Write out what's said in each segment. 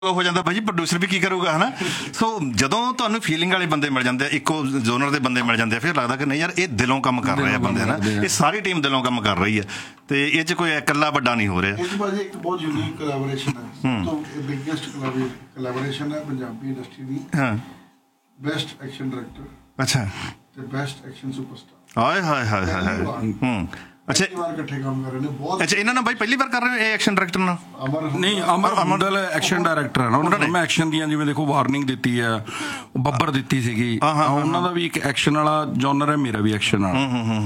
ਹੋ ਜਾਂਦਾ ਭਾਜੀ ਪ੍ਰੋਡਿਊਸਰ ਵੀ ਕੀ ਕਰੂਗਾ ਹਨਾ। ਸੋ ਜਦੋਂ ਤੁਹਾਨੂੰ ਫੀਲਿੰਗ ਵਾਲੇ ਬੰਦੇ ਮਿਲ ਜਾਂਦੇ ਆ, ਇੱਕੋ ਜ਼ੋਨਰ ਦੇ ਬੰਦੇ ਮਿਲ ਜਾਂਦੇ ਆ, ਫਿਰ ਲੱਗਦਾ ਕਿ ਨਹੀਂ ਯਾਰ ਇਹ ਦਿਲੋਂ ਕੰਮ ਕਰ ਰਹੇ ਆ ਬੰਦੇ ਹਨਾ, ਇਹ ਸਾਰੀ ਟੀਮ ਦਿਲੋਂ ਕੰਮ ਕਰ ਰਹੀ ਹੈ ਤੇ ਇਹ 'ਚ ਕੋਈ ਇਕੱਲਾ ਵੱਡਾ ਨਹੀਂ ਹੋ ਰਿਹਾ। ਇਹ ਭਾਜੀ ਇੱਕ ਬਹੁਤ ਯੂਨੀਕ ਕੋਲੈਬੋਰੇਸ਼ਨ ਹੈ, ਸਭ ਤੋਂ ਬਿਗੇਸਟ ਕੋਲੈਬੋਰੇਸ਼ਨ ਹੈ ਪੰਜਾਬੀ ਇੰਡਸਟਰੀ ਦੀ। ਹਾਂ, ਬੈਸਟ ਐਕਸ਼ਨ ਡਾਇਰੈਕਟਰ ਅੱਛਾ ਤੇ ਬੈਸਟ ਐਕਸ਼ਨ ਸੁਪਰਸਟਾਰ। ਹਾਏ ਹਾਏ ਹਾਏ ਹਾਏ। ਅੱਛਾ, ਇਕੱਠੇ ਕੰਮ ਕਰ ਰਹੇ ਨੇ ਬਹੁਤ। ਅੱਛਾ, ਇਹਨਾਂ ਨਾਲ ਬਾਈ ਪਹਿਲੀ ਵਾਰ ਕਰ ਰਹੇ ਹੋ ਇਹ ਐਕਸ਼ਨ ਡਾਇਰੈਕਟਰ ਨਾਲ? ਨਹੀਂ, ਅਮਰ ਹੁੰਦਲ ਐਕਸ਼ਨ ਡਾਇਰੈਕਟਰ ਹੈ ਨਾ, ਉਹਨਾਂ ਨੇ ਮੈਂ ਐਕਸ਼ਨ ਦੀਆਂ ਜਿਵੇਂ ਦੇਖੋ ਵਾਰਨਿੰਗ ਦਿੱਤੀ ਹੈ, ਬੱਬਰ ਦਿੱਤੀ ਸੀਗੀ, ਉਹਨਾਂ ਦਾ ਵੀ ਇੱਕ ਐਕਸ਼ਨ ਵਾਲਾ ਜੋਨਰ ਹੈ, ਮੇਰਾ ਵੀ ਐਕਸ਼ਨ ਵਾਲਾ।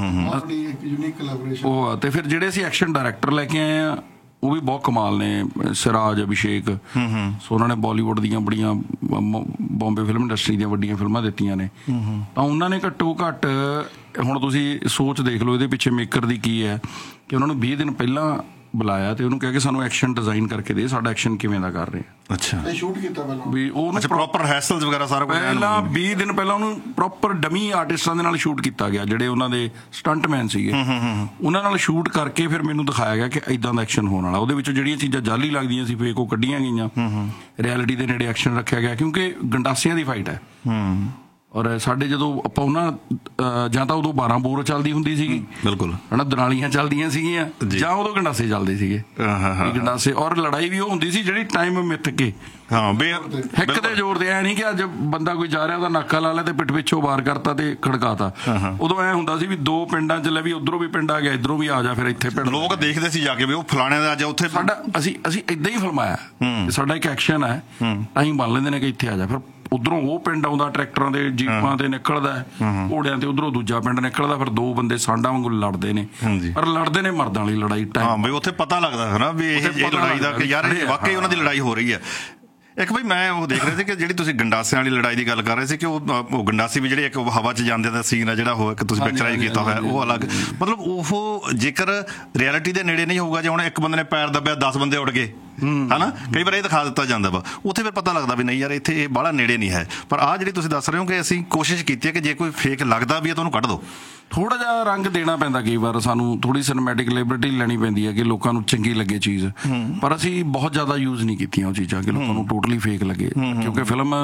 ਯੂਨੀਕ ਕੋਲੈਬੋਰੇਸ਼ਨ ਉਹ ਤੇ ਫਿਰ ਜਿਹੜੇ ਅਸੀਂ ਐਕਸ਼ਨ ਡਾਇਰੈਕਟਰ ਲੈ ਕੇ ਆਏ ਆ ਉਹ ਵੀ ਬਹੁਤ ਕਮਾਲ ਨੇ, ਸਿਰਾਜ, ਅਭਿਸ਼ੇਕ। ਸੋ ਉਹਨਾਂ ਨੇ ਬਾਲੀਵੁੱਡ ਦੀਆਂ ਬੜੀਆਂ, ਬੰਬੇ ਫਿਲਮ ਇੰਡਸਟਰੀ ਦੀਆਂ ਵੱਡੀਆਂ ਫਿਲਮਾਂ ਦਿੱਤੀਆਂ ਨੇ, ਤਾਂ ਉਹਨਾਂ ਨੇ ਘੱਟੋ ਘੱਟ ਹੁਣ ਤੁਸੀਂ ਸੋਚ ਦੇਖ ਲਓ ਇਹਦੇ ਪਿੱਛੇ ਮੇਕਰ ਦੀ ਕੀ ਹੈ ਕਿ ਉਹਨਾਂ ਨੂੰ 20 ਦਿਨ ਪਹਿਲਾਂ ਬੁਲਾਇਆ ਤੇ ਉਹਨੂੰ ਕਿਹਾ ਕਿ ਸਾਨੂੰ ਐਕਸ਼ਨ ਡਿਜ਼ਾਈਨ ਕਰਕੇ ਦੇ, ਸਾਡਾ ਐਕਸ਼ਨ ਕਿਵੇਂ ਦਾ ਕਰ ਰਹੇ ਆ। ਅੱਛਾ, ਇਹ ਸ਼ੂਟ ਕੀਤਾ ਪਹਿਲਾਂ ਵੀ ਉਹਨੂੰ ਪ੍ਰੋਪਰ ਹੈਸਲਸ ਵਗੈਰਾ ਸਾਰਾ ਕੁਝ ਪਹਿਲਾਂ 20 ਦਿਨ ਪਹਿਲਾਂ ਉਹਨੂੰ ਪ੍ਰੋਪਰ ਡਮੀ ਆਰਟਿਸਟਾਂ ਦੇ ਨਾਲ ਸ਼ੂਟ ਕੀਤਾ ਗਿਆ, ਜਿਹੜੇ ਉਹਨਾਂ ਦੇ ਸਟੰਟਮੈਨ ਸੀਗੇ, ਉਹਨਾਂ ਨਾਲ ਸ਼ੂਟ ਕਰਕੇ ਫਿਰ ਮੈਨੂੰ ਦਿਖਾਇਆ ਗਿਆ ਕਿ ਇਦਾਂ ਦਾ ਐਕਸ਼ਨ ਹੋਣ ਵਾਲਾ। ਉਹਦੇ ਵਿੱਚੋਂ ਜਿਹੜੀਆਂ ਚੀਜ਼ਾਂ ਜਾਲੀ ਲੱਗਦੀਆਂ ਸੀ ਫੇਕ, ਉਹ ਕੱਢੀਆਂ ਗਈਆਂ, ਰਿਐਲਿਟੀ ਦੇ ਨੇੜੇ ਐਕਸ਼ਨ ਰੱਖਿਆ ਗਿਆ, ਕਿਉਂਕਿ ਗੰਡਾਸਿਆਂ ਦੀ ਫਾਈਟ ਹੈ। ਔਰ ਸਾਡੇ ਜਦੋਂ ਆਪਾਂ ਉਹਨਾਂ ਜਾਂ ਤਾਂ ਉਦੋਂ 12 ਬੋਰ ਚੱਲਦੀ ਹੁੰਦੀ ਸੀਗੀ, ਬਿਲਕੁਲ ਹਨਾ, ਦਨਾਲੀਆਂ ਚੱਲਦੀਆਂ ਸੀਗੀਆਂ, ਜਾਂ ਉਦੋਂ ਗੰਡਾਸੇ ਚੱਲਦੇ ਸੀਗੇ, ਗੰਡਾਸੇ। ਔਰ ਲੜਾਈ ਵੀ ਉਹ ਹੁੰਦੀ ਸੀ ਜਿਹੜੀ ਟਾਈਮ ਮਿੱਥ ਕੇ, ਹਿੱਕ ਦੇ ਜ਼ੋਰ ਤੇ। ਐ ਨਹੀਂ ਕਿ ਅੱਜ ਬੰਦਾ ਕੋਈ ਜਾ ਰਿਹਾ ਉਹਦਾ ਨਾਕਾ ਲਾ ਲਿਆ ਤੇ ਪਿੱਠ ਪਿੱਛੋਂ ਵਾਰ ਕਰਤਾ ਤੇ ਖੜਕਾਤਾ। ਉਦੋਂ ਐ ਹੁੰਦਾ ਸੀ ਵੀ ਦੋ ਪਿੰਡਾਂ ਚ ਲੈ ਵੀ ਉਧਰੋਂ ਵੀ ਪਿੰਡ ਆ ਗਿਆ, ਇੱਧਰੋਂ ਵੀ ਆ ਜਾ, ਫਿਰ ਇੱਥੇ ਪਿੰਡ ਲੋਕ ਦੇਖਦੇ ਸੀ ਜਾ ਕੇ ਵੀ ਉਹ ਫਲਾਣੇ ਦਾ ਅੱਜ ਉੱਥੇ। ਸਾਡਾ ਅਸੀਂ ਏਦਾਂ ਹੀ ਫਿਲਮਾਇਆ, ਸਾਡਾ ਇੱਕ ਐਕਸ਼ਨ ਹੈ, ਅਸੀਂ ਮੰਨ ਲੈਂਦੇ ਨੇ ਕਿ ਇੱਥੇ ਆ ਜਾ, ਫਿਰ ਉਧਰੋਂ ਉਹ ਪਿੰਡ ਆਉਂਦਾ, ਟਰੈਕਟਰਾਂ ਤੇ ਜੀਪਾਂ ਤੇ ਨਿਕਲਦਾ, ਘੋੜਿਆਂ ਤੇ, ਉਧਰੋਂ ਦੂਜਾ ਪਿੰਡ ਨਿਕਲਦਾ, ਫਿਰ ਦੋ ਬੰਦੇ ਸਾਂਡਾਂ ਵਾਂਗੂ ਲੜਦੇ ਨੇ, ਪਰ ਲੜਦੇ ਨੇ ਮਰਦਾਂ ਵਾਲੀ ਲੜਾਈ। ਵੀ ਉੱਥੇ ਪਤਾ ਲੱਗਦਾ ਹੈ ਨਾ ਵੀ ਇਹ ਲੜਾਈ ਦਾ ਕਿ ਯਾਰ ਵਾਕਈ ਉਹਨਾਂ ਦੀ ਲੜਾਈ ਹੋ ਰਹੀ ਹੈ। ਇੱਕ ਬਈ ਮੈਂ ਉਹ ਦੇਖ ਰਿਹਾ ਸੀ ਕਿ ਜਿਹੜੀ ਤੁਸੀਂ ਗੰਡਾਸਿਆਂ ਵਾਲੀ ਲੜਾਈ ਦੀ ਗੱਲ ਕਰ ਰਹੇ ਸੀ ਕਿ ਉਹ ਗੰਡਾਸੀ ਵੀ ਜਿਹੜੇ ਇੱਕ ਹਵਾ 'ਚ ਜਾਂਦੇ ਦਾ ਸੀਨ ਹੈ ਜਿਹੜਾ ਉਹ ਇੱਕ ਤੁਸੀਂ ਪਿਕਚਰਾਈਜ਼ ਕੀਤਾ ਹੋਇਆ, ਉਹ ਅਲੱਗ। ਮਤਲਬ ਉਹ ਜੇਕਰ ਰਿਐਲਿਟੀ ਦੇ ਨੇੜੇ ਨਹੀਂ ਹੋਊਗਾ, ਜੇ ਹੁਣ ਇੱਕ ਬੰਦੇ ਨੇ ਪੈਰ ਦੱਬਿਆ 10 ਬੰਦੇ ਉੱਡ ਗਏ ਹਨਾ, ਕਈ ਵਾਰ ਇਹ ਦਿਖਾ ਦਿੱਤਾ ਜਾਂਦਾ ਵਾ, ਉੱਥੇ ਫਿਰ ਪਤਾ ਲੱਗਦਾ ਵੀ ਨਹੀਂ ਯਾਰ ਇੱਥੇ ਇਹ ਬਾਹਲਾ ਨੇੜੇ ਨਹੀਂ ਹੈ। ਪਰ ਆਹ ਜਿਹੜੀ ਤੁਸੀਂ ਦੱਸ ਰਹੇ ਹੋ ਕਿ ਅਸੀਂ ਕੋਸ਼ਿਸ਼ ਕੀਤੀ ਹੈ ਕਿ ਜੇ ਕੋਈ ਫੇਕ ਲੱਗਦਾ ਵੀ ਹੈ ਤਾਂ ਉਹਨੂੰ ਕੱਢ ਦਿਓ। ਥੋੜਾ ਜਿਹਾ ਰੰਗ ਦੇਣਾ ਪੈਂਦਾ ਕਈ ਵਾਰ, ਸਾਨੂੰ ਥੋੜੀ ਸਿਨੇਮੈਟਿਕ ਲਿਬਰਟੀ ਲੈਣੀ ਪੈਂਦੀ ਹੈ ਕਿ ਲੋਕਾਂ ਨੂੰ ਚੰਗੀ ਲੱਗੇ ਚੀਜ਼, ਪਰ ਅਸੀਂ ਬਹੁਤ ਜ਼ਿਆਦਾ ਯੂਜ਼ ਨਹੀਂ ਕੀਤੀਆਂ ਉਹ ਚੀਜ਼ਾਂ ਕਿ ਲੋਕਾਂ ਨੂੰ ਟੋਟਲੀ ਫੇਕ ਲੱਗੇ, ਕਿਉਂਕਿ ਫਿਲਮ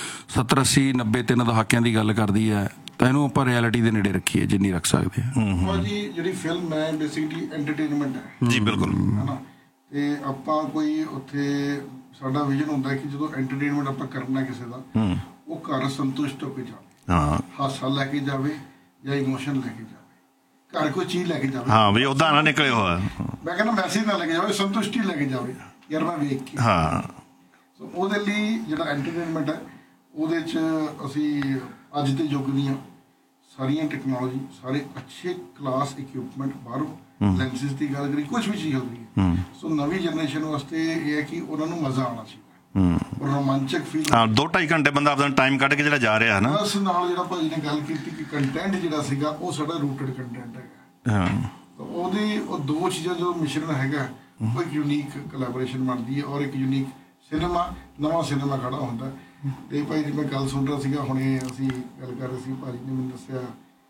70, 80, 90, 3 ਦਹਾਕਿਆਂ ਦੀ ਗੱਲ ਕਰਦੀ ਹੈ, ਤਾਂ ਇਹਨੂੰ ਆਪਾਂ ਰਿਐਲਿਟੀ ਦੇ ਨੇੜੇ ਰੱਖੀਏ ਜਿੰਨੀ ਰੱਖ ਸਕਦੇ ਹਾਂ। ਜੀ ਜਿਹੜੀ ਫਿਲਮ ਹੈ ਬੇਸਿਕਲੀ ਐਂਟਰਟੇਨਮੈਂਟ ਹੈ ਜੀ, ਬਿਲਕੁਲ ਹਨਾ, ਤੇ ਆਪਾਂ ਕੋਈ ਉੱਥੇ ਸਾਡਾ ਵਿਜ਼ਨ ਹੁੰਦਾ ਕਿ ਜਦੋਂ ਐਂਟਰਟੇਨਮੈਂਟ ਆਪਾਂ ਕਰਨਾ ਕਿਸੇ ਦਾ, ਉਹ ਘਰ ਸੰਤੁਸ਼ਟ ਹੋ ਕੇ ਜਾਵੇ, ਹਾਸਾ ਲੈ ਕੇ ਜਾਵੇ ਜਾਂ ਇਮੋਸ਼ਨ ਲੈ ਕੇ ਜਾਵੇ, ਘਰ ਕੋਈ ਚੀਜ਼ ਲੈ ਕੇ ਜਾਵੇ, ਹਾਂ ਵੀ ਉਹਦਾ ਨਾ ਨਿਕਲੇ ਹੋਇਆ, ਮੈਂ ਕਹਿੰਦਾ ਮੈਸੇਜ ਨਾ ਲੈ ਕੇ ਜਾਵੇ, ਸੰਤੁਸ਼ਟੀ ਲੈ ਕੇ ਜਾਵੇ ਯਾਰ ਮੈਂ ਵੇਖ ਕੇ। ਹਾਂ, ਸੋ ਉਹਦੇ ਲਈ ਜਿਹੜਾ ਐਂਟਰਟੇਨਮੈਂਟ ਹੈ ਉਹਦੇ 'ਚ ਅਸੀਂ ਅੱਜ ਦੇ ਯੁੱਗ ਦੀਆਂ ਸਾਰੀਆਂ ਟੈਕਨੋਲੋਜੀ, ਸਾਰੇ ਅੱਛੇ ਕਲਾਸ ਇਕਵਿਪਮੈਂਟ, ਬਾਹਰੋਂ ਲੈਂਸਿਸ ਦੀ ਗੱਲ ਕਰੀ, ਕੁਛ ਵੀ ਚੀਜ਼ ਹੋ ਰਹੀ ਹੈ। ਸੋ ਨਵੀਂ ਜਨਰੇਸ਼ਨ ਵਾਸਤੇ ਇਹ ਹੈ ਕਿ ਉਹਨਾਂ ਨੂੰ ਮਜ਼ਾ ਆਉਣਾ ਚਾਹੀਦਾ, ਰੋਮਾਂਚਕ ਫੀਲ। 2-2.5 ਘੰਟੇ ਬੰਦਾ ਆਪਣਾ ਟਾਈਮ ਕੱਢ ਕੇ ਜਿਹੜਾ ਜਾ ਰਿਹਾ ਹੈ ਨਾ। ਉਸ ਨਾਲ ਜਿਹੜਾ ਭਾਜੀ ਨੇ ਗੱਲ ਕੀਤੀ ਕਿ ਕੰਟੈਂਟ ਜਿਹੜਾ ਸੀਗਾ ਉਹ ਸਾਡਾ ਰੂਟਡ ਕੰਟੈਂਟ ਹੈਗਾ, ਤਾਂ ਉਹਦੀ ਉਹ ਦੋ ਚੀਜ਼ਾਂ ਜੋ ਮਿਸ਼ਰਣ ਹੈਗਾ, ਉਹ ਇੱਕ ਯੂਨੀਕ ਕੋਲੈਬੋਰੇਸ਼ਨ ਬਣਦੀ ਹੈ ਔਰ ਇੱਕ ਯੂਨੀਕ ਸਿਨੇਮਾ, ਨਵਾਂ ਸਿਨੇਮਾ ਖੜਾ ਹੁੰਦਾ। ਤੇ ਭਾਈ ਜੀ ਮੈਂ ਗੱਲ ਸੁਣ ਰਿਹਾ ਸੀਗਾ, ਹੁਣੇ ਅਸੀਂ ਗੱਲ ਕਰ ਰਹੇ ਸੀ, ਭਾਜੀ ਨੇ ਮੈਨੂੰ ਦੱਸਿਆ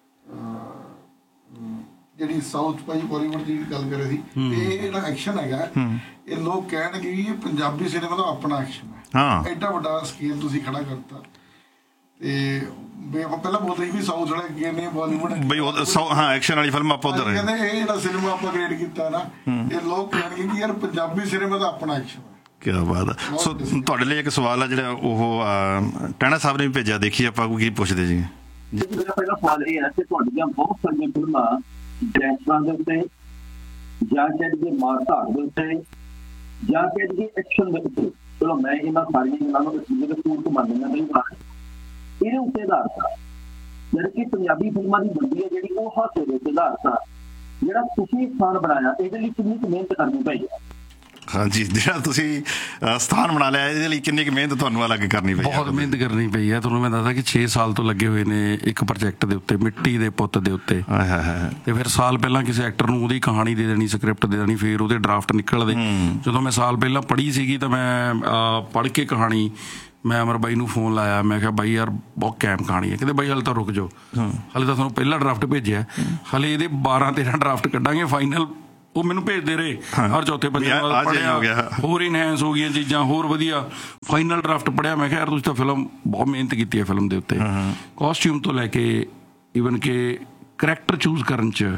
ਜਿਹੜੀ ਸਾਊਥ ਭਾਈ ਬਾਲੀਵੁੱਡ ਦੀ ਗੱਲ ਕਰ ਰਹੇ ਸੀ, ਇਹ ਜਿਹੜਾ ਐਕਸ਼ਨ ਹੈਗਾ, ਇਹ ਲੋਕ ਕਹਿਣਗੇ ਇਹ ਪੰਜਾਬੀ ਸਿਨੇਮਾ ਦਾ ਆਪਣਾ ਐਕਸ਼ਨ ਹੈ, ਐਡਾ ਵੱਡਾ ਸਕੇਲ ਤੁਸੀਂ ਖੜਾ ਕਰਤਾ। ਤੇ ਆਪਾਂ ਪਹਿਲਾਂ ਬੋਲਦੇ ਸੀ ਵੀ ਸਾਊਥ ਵਾਲੇ ਅੱਗੇ ਨੇ, ਬਾਲੀਵੁੱਡ ਬਈ ਐਕਸ਼ਨ ਵਾਲੀ ਫਿਲਮ ਆਪਾਂ ਉੱਧਰ ਕਹਿੰਦੇ ਇਹ ਜਿਹੜਾ ਸਿਨੇਮਾ ਆਪਾਂ ਕ੍ਰੀਏਟ ਕੀਤਾ ਨਾ, ਇਹ ਲੋਕ ਕਹਿਣਗੇ ਕਿ ਯਾਰ ਪੰਜਾਬੀ ਸਿਨੇਮਾ ਦਾ ਆਪਣਾ ਐਕਸ਼ਨ ਹੈ। ਕੀ ਬਾਤ ਹੈ। ਸੋ ਤੁਹਾਡੇ ਲਈ ਇੱਕ ਸਵਾਲ ਆ ਜਿਹੜਾ ਉਹ ਟੈਣਾ ਸਾਹਿਬ ਨੇ ਵੀ ਭੇਜਿਆ, ਦੇਖੀਏ ਆਪਾਂ ਕੀ ਪੁੱਛਦੇ ਜੀ। ਮੇਰਾ ਪਹਿਲਾ ਸਵਾਲ ਇਹ ਹੈ ਕਿ ਤੁਹਾਡੀਆਂ ਬਹੁਤ ਸਾਰੀਆਂ ਫਿਲਮਾਂ ਡਾਇਰੈਕਟਰਾਂ ਦੇ ਉੱਤੇ, ਜਾਂ ਕਹਿ ਦਈਏ ਮਾਰ ਧਾਰ ਦੇ ਉੱਤੇ, ਜਾਂ ਕਹਿ ਦਈਏ ਐਕਸ਼ਨ ਦੇ ਉੱਤੇ, ਚਲੋ ਮੈਂ ਇਹਨਾਂ ਸਾਰੀਆਂ ਗੱਲਾਂ ਨੂੰ ਸੂਰਤ ਮੰਨ ਲੈਂਦਾ, ਨਹੀਂ ਮਾਰ ਇਹਦੇ ਉੱਤੇ ਆਧਾਰਿਤ ਆ, ਜਿਹੜੀ ਕਿ ਪੰਜਾਬੀ ਫਿਲਮਾਂ ਦੀ ਬੰਦੀ ਹੈ ਜਿਹੜੀ ਉਹ ਹਾਸੇ ਦੇ ਉੱਤੇ ਆਧਾਰਿਤ ਆ, ਜਿਹੜਾ ਤੁਸੀਂ ਸਥਾਨ ਬਣਾਇਆ ਇਹਦੇ ਲਈ ਕਿੰਨੀ ਕੁ ਮਿਹਨਤ ਕਰਨੀ ਪਈ ਹੈ? ਹਾਂਜੀ, ਜਿਹੜਾ ਤੁਸੀਂ ਸਥਾਨ ਬਣਾ ਲਿਆ ਇਹਦੇ ਲਈ ਕਿੰਨੀ ਕੁ ਮਿਹਨਤ ਤੁਹਾਨੂੰ ਅਲੱਗ ਕਰਨੀ ਪਈ? ਬਹੁਤ ਮਿਹਨਤ ਕਰਨੀ ਪਈ ਹੈ। ਤੁਹਾਨੂੰ ਮੈਂ ਦੱਸਦਾ ਕਿ 6 ਸਾਲ ਤੋਂ ਲੱਗੇ ਹੋਏ ਨੇ ਇੱਕ ਪ੍ਰੋਜੈਕਟ ਦੇ ਉੱਤੇ, ਮਿੱਟੀ ਦੇ ਪੁੱਤ ਦੇ ਉੱਤੇ। ਤੇ ਫਿਰ ਸਾਲ ਪਹਿਲਾਂ ਕਿਸੇ ਐਕਟਰ ਨੂੰ ਉਹਦੀ ਕਹਾਣੀ ਦੇ ਦੇਣੀ, ਸਕ੍ਰਿਪਟ ਦੇ ਦੇਣੀ, ਫਿਰ ਉਹਦੇ ਡਰਾਫਟ ਨਿਕਲਦੇ। ਜਦੋਂ ਮੈਂ ਸਾਲ ਪਹਿਲਾਂ ਪੜ੍ਹੀ ਸੀਗੀ ਤਾਂ ਮੈਂ ਪੜ੍ਹ ਕੇ ਕਹਾਣੀ, ਮੈਂ ਅਮਰ ਬਾਈ ਨੂੰ ਫੋਨ ਲਾਇਆ, ਮੈਂ ਕਿਹਾ ਬਾਈ ਯਾਰ ਬਹੁਤ ਕੈਮ ਕਹਾਣੀ ਹੈ। ਕਹਿੰਦੇ ਬਾਈ ਹਾਲੇ ਤਾਂ ਰੁਕ ਜਾਓ, ਹਾਲੇ ਤਾਂ ਤੁਹਾਨੂੰ ਪਹਿਲਾ ਡਰਾਫਟ ਭੇਜਿਆ, ਹਾਲੇ ਇਹਦੇ 12-13 ਡਰਾਫਟ ਕੱਢਾਂਗੇ, ਫਾਈਨਲ ਉਹ ਮੈਨੂੰ ਭੇਜਦੇ ਰਹੇ ਹਰ ਚੌਥੇ ਪੰਜਵੇਂ ਵੀ ਬਾਅਦ ਆਹ change ਹੋ ਪੜ੍ਹਿਆ, ਗਿਆ। ਹੋਰ ਇਨਹੈਂਸ ਹੋ ਗਈਆਂ ਚੀਜ਼ਾਂ, ਹੋਰ ਵਧੀਆ ਫਾਈਨਲ ਡਰਾਫਟ ਪੜ੍ਹਿਆ। ਮੈਂ ਕਿਹਾ ਯਾਰ ਤੁਸੀਂ ਤਾਂ ਫਿਲਮ ਬਹੁਤ ਮਿਹਨਤ ਕੀਤੀ ਹੈ ਫਿਲਮ ਦੇ ਉੱਤੇ, ਕਾਸਟਿਊਮ ਤੋਂ ਲੈ ਕੇ ਈਵਨ ਕਿ ਕਰੈਕਟਰ ਚੂਜ਼ ਕਰਨ 'ਚ,